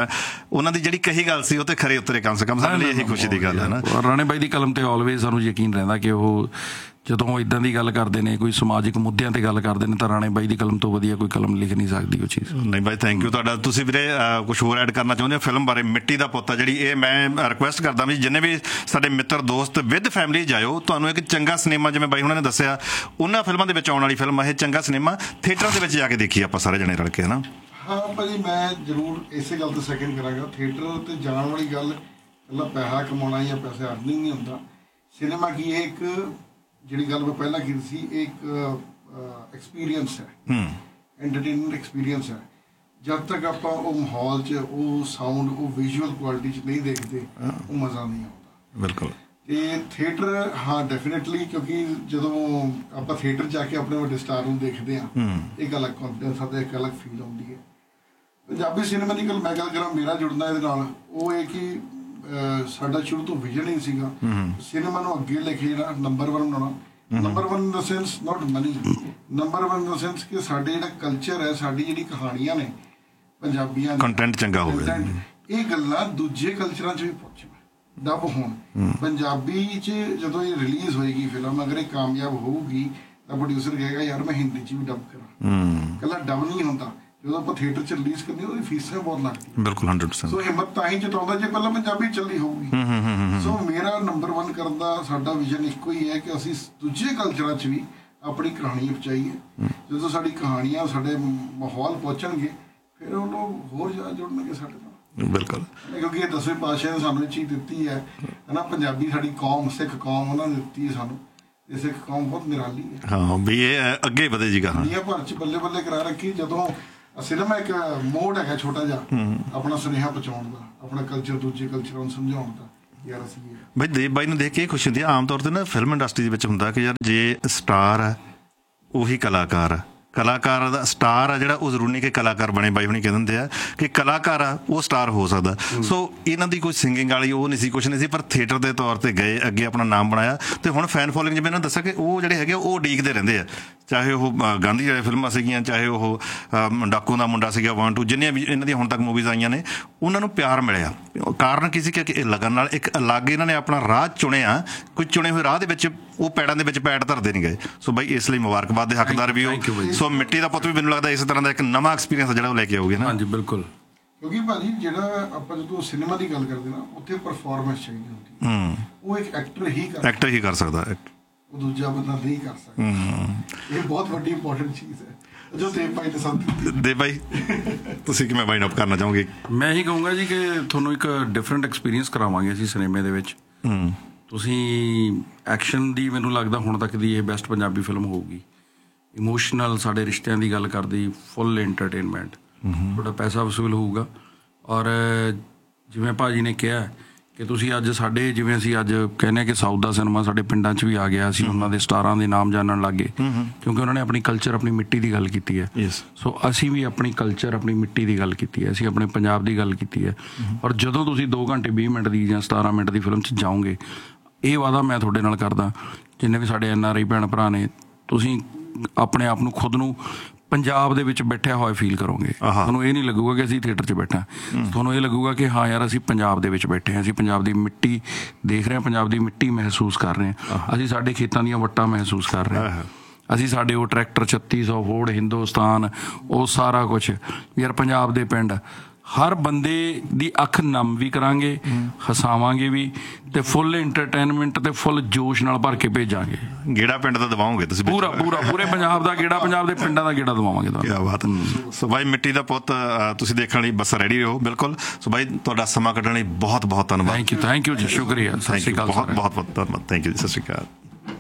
ਉਹਨਾਂ ਦੀ ਜਿਹੜੀ ਕਹੀ ਗੱਲ ਸੀ ਉਹ ਤੇ ਖਰੇ ਉਤਰੇ, ਕਮ ਸੇ ਕਮ ਸਾਡੇ ਲਈ ਇਹੀ ਖੁਸ਼ੀ ਦੀ ਗੱਲ ਹੈ ਨਾ। ਰਾਣੇ ਬਾਈ ਦੀ ਕਲਮ ਤੇ ਆਲਵੇਜ਼ ਸਾਨੂੰ ਯਕੀਨ ਰਹਿੰਦਾ ਕਿ ਉਹ ਜਦੋਂ ਉਹ ਇੱਦਾਂ ਦੀ ਗੱਲ ਕਰਦੇ ਨੇ, ਕੋਈ ਸਮਾਜਿਕ ਮੁੱਦਿਆਂ ਤੇ ਗੱਲ ਕਰਦੇ ਨੇ, ਤਾਂ ਰਾਣੇ ਬਾਈ ਦੀ ਕਲਮ ਤੋਂ ਵਧੀਆ ਕੋਈ ਕਲਮ ਲਿਖ ਨਹੀਂ ਸਕਦੀ ਉਹ ਚੀਜ਼। ਨਹੀਂ ਬਾਈ, ਥੈਂਕ ਯੂ ਤੁਹਾਡਾ। ਤੁਸੀਂ ਵੀਰੇ ਕੁਝ ਹੋਰ ਐਡ ਕਰਨਾ ਚਾਹੁੰਦੇ ਹੋ ਫਿਲਮ ਬਾਰੇ? ਮਿੱਟੀ ਦਾ ਪੁੱਤ ਆ ਜਿਹੜੀ, ਇਹ ਮੈਂ ਰਿਕੁਐਸਟ ਕਰਦਾ ਵੀ ਜਿੰਨੇ ਵੀ ਸਾਡੇ ਮਿੱਤਰ ਦੋਸਤ ਵਿਦ ਫੈਮਿਲੀ ਜਾਇਓ, ਤੁਹਾਨੂੰ ਇੱਕ ਚੰਗਾ ਸਿਨੇਮਾ, ਜਿਵੇਂ ਬਾਈ ਉਹਨਾਂ ਨੇ ਦੱਸਿਆ, ਉਹਨਾਂ ਫਿਲਮਾਂ ਦੇ ਵਿੱਚ ਆਉਣ ਵਾਲੀ ਫਿਲਮ ਇਹ ਚੰਗਾ ਸਿਨੇਮਾ ਥੀਏਟਰਾਂ ਦੇ ਵਿੱਚ ਜਾ ਕੇ ਦੇਖੀਏ ਆਪਾਂ ਸਾਰੇ ਜਣੇ ਰਲ ਕੇ, ਹੈ ਨਾ। ਹਾਂ ਭਾਜੀ, ਮੈਂ ਜ਼ਰੂਰ ਇਸੇ ਗੱਲ ਤੇ ਸੈਕਿੰਡ ਕਰਾਂਗਾ। ਥੀਏਟਰ ਤੇ ਜਾਣ ਵਾਲੀ ਗੱਲ ਪਹਿਲਾਂ ਪੈਸਾ ਕਮਾਉਣਾ ਜਾਂ ਪੈਸੇ ਅਰਨਿੰਗ ਨਹੀਂ ਹੁੰਦਾ। ਸਿਨੇਮਾ ਕੀ ਇਹ ਇੱਕ ਜਿਹੜੀ ਗੱਲ ਮੈਂ ਪਹਿਲਾਂ ਕੀਤੀ ਸੀ, ਇੱਕ ਐਕਸਪੀਰੀਅੰਸ ਹੈ, ਐਂਟਰਟੇਨਮੈਂਟ ਐਕਸਪੀਰੀਅੰਸ ਹੈ। ਜਦ ਤੱਕ ਆਪਾਂ ਉਹ ਮਾਹੌਲ 'ਚ, ਉਹ ਸਾਊਂਡ, ਉਹ ਵਿਜ਼ੂਅਲ ਕੁਆਲਿਟੀ 'ਚ ਨਹੀਂ ਦੇਖਦੇ, ਉਹ ਮਜ਼ਾ ਨਹੀਂ ਆਉਂਦਾ। ਬਿਲਕੁਲ। ਤੇ ਥੀਏਟਰ, ਹਾਂ ਡੈਫੀਨੇਟਲੀ, ਕਿਉਂਕਿ ਜਦੋਂ ਆਪਾਂ ਥੀਏਟਰ ਜਾ ਕੇ ਆਪਣੇ ਵੱਡੇ ਸਟਾਰ ਨੂੰ ਦੇਖਦੇ ਹਾਂ, ਇੱਕ ਅਲੱਗ ਕੌਨਫੀਡੈਂਸ ਆਉਂਦਾ, ਇੱਕ ਅਲੱਗ ਫੀਲ ਆਉਂਦੀ ਹੈ। ਪੰਜਾਬੀ ਸਿਨੇਮਾ ਦੀ ਗੱਲ ਮੈਂ ਗੱਲ ਕਰਾਂ, ਮੇਰਾ ਜੁੜਨਾ ਇਹਦੇ ਨਾਲ ਉਹ ਇਹ ਕਿ ਸਾਡਾ ਸ਼ੁਰੂ ਤੋਂ ਵਿਜ਼ਨ ਹੀ ਸੀਗਾ ਸਿਨੇਮਾ ਨੂੰ ਅੱਗੇ ਲੈ ਕੇ ਜਿਹੜਾ ਨੰਬਰ 1 ਬਣਾਉਣਾ। ਨੰਬਰ 1 ਇਨ ਦਾ ਸੈਂਸ ਨਾਟ ਮਨੀ, ਨੰਬਰ 1 ਇਨ ਦਾ ਸੈਂਸ ਕਿ ਸਾਡੇ ਜਿਹੜਾ ਕਲਚਰ ਹੈ, ਸਾਡੀ ਜਿਹੜੀ ਕਹਾਣੀਆਂ ਨੇ ਪੰਜਾਬੀਆਂ ਦੀ, ਕੰਟੈਂਟ ਚੰਗਾ ਹੋਵੇ, ਇਹ ਗੱਲਾਂ ਦੂਜੇ ਕਲਚਰਾਂ 'ਚ ਵੀ ਪਹੁੰਚਣ, ਡੱਬ ਹੋਣ। ਪੰਜਾਬੀ 'ਚ ਜਦੋਂ ਇਹ ਰਿਲੀਜ਼ ਹੋਏਗੀ ਫਿਲਮ, ਅਗਰ ਇਹ ਕਾਮਯਾਬ ਹੋਊਗੀ ਤਾਂ ਪ੍ਰੋਡਿਊਸਰ ਕਹੇਗਾ ਯਾਰ ਮੈਂ ਹਿੰਦੀ 'ਚ ਵੀ ਡੱਬ ਕਰਾਂ। ਇਕੱਲਾ ਡੱਬ ਨਹੀਂ ਹੁੰਦਾ, ਜਦੋਂ ਆਪਾਂ ਥੀਏਟਰ 'ਚ ਰਿਲੀਜ਼ ਕਰਨੀ ਉਹਦੀ ਫੀਸਾਂ ਬਹੁਤ ਲੱਗਦੀਆਂ। ਬਿਲਕੁਲ 100%। ਸੋ ਹਿੰਮਤ ਤਾਂ ਹੀ ਜਤਾਉਂਦਾ ਜੇ ਪਹਿਲਾਂ ਪੰਜਾਬੀ ਚੱਲੀ ਹੋਊਗੀ। ਸੋ ਮੇਰਾ ਨੰਬਰ 1 ਕਰਨ ਦਾ ਸਾਡਾ ਵਿਜ਼ਨ ਇੱਕੋ ਹੀ ਹੈ ਕਿ ਅਸੀਂ ਦੂਜੇ ਕਲਚਰਾਂ 'ਚ ਵੀ ਆਪਣੀ ਕਹਾਣੀ ਪਹੁੰਚਾਈਏ। ਜਦੋਂ ਸਾਡੀ ਕਹਾਣੀਆਂ ਸਾਡੇ ਮਾਹੌਲ ਪਹੁੰਚਣਗੇ, ਫਿਰ ਉਹ ਲੋਕ ਹੋਰ ਜ਼ਿਆਦਾ ਜੁੜਨਗੇ ਸਾਡੇ ਨਾਲ। ਬਿਲਕੁਲ, ਕਿਉਂਕਿ ਇਹ 10ਵੇਂ ਪਾਤਸ਼ਾਹ ਨੇ ਸਾਨੂੰ ਇਹ ਚੀਜ਼ ਦਿੱਤੀ ਹੈ ਨਾ, ਪੰਜਾਬੀ ਸਾਡੀ ਕੌਮ, ਸਿੱਖ ਕੌਮ, ਉਹਨਾਂ ਨੇ ਦਿੱਤੀ ਹੈ ਸਾਨੂੰ। ਇਹ ਸਿੱਖ ਕੌਮ ਬਹੁਤ ਨਿਰਾਲੀ ਹੈ। ਹਾਂ ਵੀ ਇਹ ਅੱਗੇ ਵਧੇ ਜੀ ਕਹਾਂ ਦੁਨੀਆ ਭਰ ਚ ਬੱਲੇ ਬੱਲੇ ਕਰਾ ਰੱਖੀ। ਜਦੋਂ ਸਿਨੇਮਾ ਇੱਕ ਮੋਡ ਹੈਗਾ ਛੋਟਾ ਜਿਹਾ ਆਪਣਾ ਸੁਨੇਹਾ ਪਹੁੰਚਾਉਣ ਦਾ, ਆਪਣਾ ਕਲਚਰ ਦੂਜੇ ਕਲਚਰਾਂ ਨੂੰ ਸਮਝਾਉਣ ਦਾ। ਯਾਰ ਅਸੀਂ ਬਈ ਦੇਵ ਬਾਈ ਨੂੰ ਦੇਖ ਕੇ ਇਹ ਖੁਸ਼ੀ ਹੁੰਦੀ ਹੈ। ਆਮ ਤੌਰ ਤੇ ਨਾ ਫਿਲਮ ਇੰਡਸਟਰੀ ਦੇ ਵਿੱਚ ਹੁੰਦਾ ਕਿ ਯਾਰ ਜੇ ਸਟਾਰ ਹੈ ਉਹੀ ਕਲਾਕਾਰ ਆ, ਕਲਾਕਾਰ ਦਾ ਸਟਾਰ ਆ ਜਿਹੜਾ ਉਹ ਜ਼ਰੂਰੀ ਨਹੀਂ ਕਿ ਕਲਾਕਾਰ ਬਣੇ। ਬਾਈ ਹੁਣੀ ਕਹਿ ਦਿੰਦੇ ਆ ਕਿ ਕਲਾਕਾਰ ਆ ਉਹ ਸਟਾਰ ਹੋ ਸਕਦਾ। ਸੋ ਇਹਨਾਂ ਦੀ ਕੋਈ ਸਿੰਗਿੰਗ ਵਾਲੀ ਉਹ ਨਹੀਂ ਸੀ, ਕੁਛ ਨਹੀਂ ਸੀ, ਪਰ ਥੀਏਟਰ ਦੇ ਤੌਰ ਤੇ ਗਏ, ਅੱਗੇ ਆਪਣਾ ਨਾਮ ਬਣਾਇਆ ਤੇ ਹੁਣ ਫੈਨ ਫੋਲੋਇੰਗ ਜਿਵੇਂ ਇਹਨਾਂ ਦੱਸਿਆ ਕਿ ਉਹ ਜਿਹੜੇ ਹੈਗੇ ਉਹ ਉਡੀਕਦੇ ਰਹਿੰਦੇ ਆ। ਚਾਹੇ ਉਹ ਗਾਂਧੀ ਵਾਲੇ ਫਿਲਮਾਂ ਸੀਗੀਆਂ, ਚਾਹੇ ਉਹ ਡਾਕੂ ਦਾ ਮੁੰਡਾ ਸੀਗਾ, 1 2 ਜਿੰਨੀਆਂ ਵੀ ਇਹਨਾਂ ਦੀਆਂ ਹੁਣ ਤੱਕ ਮੂਵੀਜ਼ ਆਈਆਂ ਨੇ ਉਹਨਾਂ ਨੂੰ ਪਿਆਰ ਮਿਲਿਆ। ਕਾਰਨ ਕੀ ਸੀ ਕਿ ਇਹ ਲਗਨ ਨਾਲ ਇੱਕ ਅਲੱਗ ਇਹਨਾਂ ਨੇ ਆਪਣਾ ਰਾਹ ਚੁਣਿਆ। ਕੋਈ ਚੁਣੇ ਹੋਏ ਰਾਹ ਦੇ ਵਿੱਚ ਉਹ ਪੈੜਾਂ ਦੇ ਵਿੱਚ ਪੈੜ ਧਰਦੇ ਨਹੀਂ ਗਏ। ਸੋ ਬਾਈ ਇਸ ਲਈ ਮੁਬਾਰਕਬਾਦ ਦੇ ਹੱਕਦਾਰ ਵੀ ਹੋ। ਸੋ ਮਿੱਟੀ ਦਾ ਪੁੱਤ ਵੀ ਮੈਨੂੰ ਲੱਗਦਾ ਇਸ ਤਰ੍ਹਾਂ ਦਾ ਇੱਕ ਨਵਾਂ ਐਕਸਪੀਰੀਅੰਸ ਜਿਹੜਾ ਉਹ ਲੈ ਕੇ ਆਉਗੇ ਨਾ। ਹਾਂਜੀ ਬਿਲਕੁਲ। ਕਿਉਂਕਿ ਭਾਜੀ ਜਿਹੜਾ ਆਪਾਂ ਜਦੋਂ ਸਿਨੇਮਾ ਦੀ ਗੱਲ ਕਰਦੇ ਨਾ ਉੱਥੇ ਪਰਫਾਰਮੈਂਸ ਚਾਹੀਦੀ ਹੁੰਦੀ। ਉਹ ਇੱਕ ਐਕਟਰ ਹੀ ਕਰ ਸਕਦਾ, ਉਹ ਦੂਜਾ ਬੰਦਾ ਨਹੀਂ ਕਰ ਸਕਦਾ। ਇਹ ਬਹੁਤ ਵੱਡੀ ਇੰਪੋਰਟੈਂਟ ਚੀਜ਼ ਹੈ ਜੋ ਦੇਵ ਭਾਈ ਨੇ ਸਾਨੂੰ। ਦੇਵ ਭਾਈ ਤੁਸੀਂ ਕਿਵੇਂ ਵਾਈਂਡ ਅਪ ਕਰਨਾ ਚਾਹੋਗੇ? ਮੈਂ ਇਹੀ ਕਹੂੰਗਾ ਜੀ ਕਿ ਤੁਹਾਨੂੰ ਇੱਕ ਡਿਫਰੈਂਟ ਐਕਸਪੀਰੀਅੰਸ ਕਰਾਵਾਂਗੇ ਅਸੀਂ ਸਿਨੇਮੇ ਦੇ ਵਿੱਚ। ਤੁਸੀਂ ਐਕਸ਼ਨ ਦੀ ਮੈਨੂੰ ਲੱਗਦਾ ਹੁਣ ਤੱਕ ਦੀ ਇਹ ਬੈਸਟ ਪੰਜਾਬੀ ਫਿਲਮ ਹੋਊਗੀ। ਇਮੋਸ਼ਨਲ ਸਾਡੇ ਰਿਸ਼ਤਿਆਂ ਦੀ ਗੱਲ ਕਰਦੀ, ਫੁੱਲ ਐਂਟਰਟੇਨਮੈਂਟ, ਤੁਹਾਡਾ ਪੈਸਾ ਵਸੂਲ ਹੋਊਗਾ। ਔਰ ਜਿਵੇਂ ਭਾਜੀ ਨੇ ਕਿਹਾ ਕਿ ਤੁਸੀਂ ਅੱਜ ਸਾਡੇ ਜਿਵੇਂ ਅਸੀਂ ਅੱਜ ਕਹਿੰਦੇ ਕਿ ਸਾਊਥ ਦਾ ਸਿਨੇਮਾ ਸਾਡੇ ਪਿੰਡਾਂ 'ਚ ਵੀ ਆ ਗਿਆ, ਅਸੀਂ ਉਹਨਾਂ ਦੇ ਸਟਾਰਾਂ ਦੇ ਨਾਮ ਜਾਣਨ ਲੱਗ ਗਏ ਕਿਉਂਕਿ ਉਹਨਾਂ ਨੇ ਆਪਣੀ ਕਲਚਰ, ਆਪਣੀ ਮਿੱਟੀ ਦੀ ਗੱਲ ਕੀਤੀ ਹੈ। ਸੋ ਅਸੀਂ ਵੀ ਆਪਣੀ ਕਲਚਰ, ਆਪਣੀ ਮਿੱਟੀ ਦੀ ਗੱਲ ਕੀਤੀ ਹੈ, ਅਸੀਂ ਆਪਣੇ ਪੰਜਾਬ ਦੀ ਗੱਲ ਕੀਤੀ ਹੈ। ਔਰ ਜਦੋਂ ਤੁਸੀਂ 2 ਘੰਟੇ 20 ਮਿੰਟ ਦੀ ਜਾਂ 17 ਮਿੰਟ ਦੀ ਫਿਲਮ 'ਚ ਜਾਓਗੇ, ਇਹ ਵਾਅਦਾ ਮੈਂ ਤੁਹਾਡੇ ਨਾਲ ਕਰਦਾ, ਜਿੰਨੇ ਵੀ ਸਾਡੇ NRI ਭੈਣ ਭਰਾ ਨੇ, ਤੁਸੀਂ ਆਪਣੇ ਆਪ ਨੂੰ ਖੁਦ ਨੂੰ ਪੰਜਾਬ ਦੇ ਵਿੱਚ ਬੈਠਿਆ ਹੋਇਆ ਫੀਲ ਕਰੋਗੇ। ਤੁਹਾਨੂੰ ਇਹ ਨਹੀਂ ਲੱਗੂਗਾ ਕਿ ਅਸੀਂ ਥੀਏਟਰ 'ਚ ਬੈਠਾ, ਤੁਹਾਨੂੰ ਇਹ ਲੱਗੂਗਾ ਕਿ ਹਾਂ ਯਾਰ ਅਸੀਂ ਪੰਜਾਬ ਦੇ ਵਿੱਚ ਬੈਠੇ ਹਾਂ, ਅਸੀਂ ਪੰਜਾਬ ਦੀ ਮਿੱਟੀ ਦੇਖ ਰਹੇ ਹਾਂ, ਪੰਜਾਬ ਦੀ ਮਿੱਟੀ ਮਹਿਸੂਸ ਕਰ ਰਹੇ ਹਾਂ, ਅਸੀਂ ਸਾਡੇ ਖੇਤਾਂ ਦੀਆਂ ਵੱਟਾਂ ਮਹਿਸੂਸ ਕਰ ਰਹੇ ਹਾਂ, ਅਸੀਂ ਸਾਡੇ ਉਹ ਟਰੈਕਟਰ 3600 ਫੋਰਡ, ਹਿੰਦੁਸਤਾਨ, ਉਹ ਸਾਰਾ ਕੁਛ ਯਾਰ ਪੰਜਾਬ ਦੇ ਪਿੰਡ। ਹਰ ਬੰਦੇ ਦੀ ਅੱਖ ਨਮ ਵੀ ਕਰਾਂਗੇ, ਹਸਾਵਾਂਗੇ ਵੀ, ਤੇ ਫੁੱਲ ਐਂਟਰਟੇਨਮੈਂਟ ਤੇ ਫੁੱਲ ਜੋਸ਼ ਨਾਲ ਭਰ ਕੇ ਭੇਜਾਂਗੇ। ਗੇੜਾ ਪਿੰਡ ਦਾ ਦਵਾਓਗੇ ਤੁਸੀਂ? ਪੂਰੇ ਪੰਜਾਬ ਦਾ ਗੇੜਾ, ਪੰਜਾਬ ਦੇ ਪਿੰਡਾਂ ਦਾ ਗੇੜਾ ਦਵਾਵਾਂਗੇ। ਕਿਆ ਬਾਤ। ਸੋ ਬਾਈ ਮਿੱਟੀ ਦਾ ਪੁੱਤ ਤੁਸੀਂ ਦੇਖਣ ਲਈ ਬਸ ਰੈਡੀ ਰਹੋ। ਬਿਲਕੁਲ। ਸੋ ਬਾਈ ਤੁਹਾਡਾ ਸਮਾਂ ਕੱਢਣ ਲਈ ਬਹੁਤ ਬਹੁਤ ਧੰਨਵਾਦ। ਥੈਂਕ ਯੂ ਜੀ, ਸ਼ੁਕਰੀਆ। ਸਤਿ ਸ਼੍ਰੀ ਅਕਾਲ। ਬਹੁਤ ਬਹੁਤ ਧੰਨਵਾਦ। ਥੈਂਕ ਯੂ ਜੀ। ਸਤਿ ਸ਼੍ਰੀ ਅਕਾਲ।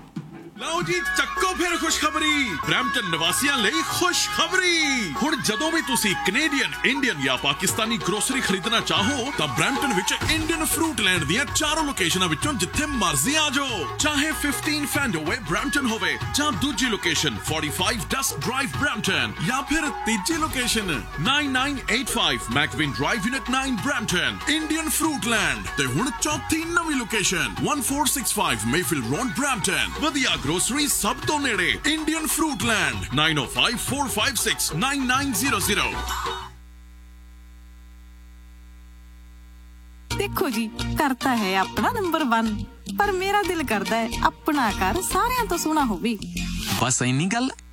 ਲਓ ਜੀ, ਚੱਕੋ ਫਿਰ ਖੁਸ਼ਖਬਰੀ। ਬਰੈਂਪਟਨ ਨਿਵਾਸੀਆਂ ਲਈ ਖੁਸ਼ਖਬਰੀ। ਹੁਣ ਜਦੋਂ ਵੀ ਤੁਸੀਂ ਕੈਨੇਡੀਅਨ, ਇੰਡੀਅਨ ਜਾਂ ਪਾਕਿਸਤਾਨੀ ਗਰੋਸਰੀ ਖਰੀਦਣਾ ਚਾਹੋ ਤਾਂ ਬਰੈਂਪਟਨ ਵਿੱਚ ਇੰਡੀਅਨ ਫਰੂਟਲੈਂਡ ਦੀਆਂ 4 ਲੋਕੇਸ਼ਨਾਂ ਵਿੱਚੋਂ ਜਿੱਥੇ ਮਰਜ਼ੀ ਆ ਜਾਓ। ਚਾਹੇ 15 ਫੈਂਡੋਵੇ ਬਰੈਂਪਟਨ ਹੋਵੇ ਜਾਂ ਦੂਜੀ ਲੋਕੇਸ਼ਨ 45 ਡਸਕ ਡਰਾਈਵ ਬਰੈਂਪਟਨ, ਜਾਂ ਫਿਰ ਤੀਜੀ location 9985 ਮੈਕਵਿਨ drive unit 9 Brampton. Indian ਫਰੂਟਲੈਂਡ ਤੇ ਹੁਣ ਚੌਥੀ ਨਵੀਂ ਲੋਕੇਸ਼ਨ 1465 ਮੇਫੀਲਡ ਰੋਡ ਬਰੈਂਪਟਨ। ਵਧੀਆ ਗਰੋਸਰੀ ਸਭ ਤੋਂ ਨੇੜੇ। ਇੰਡੀਅਨ ਫਰੂਟਲੈਂਡ 9054569900। देखो जी, करता है अपना नंबर 1, पर मेरा दिल करता है अपना घर सारियां तो सोना होवे। बस इन्नी गल।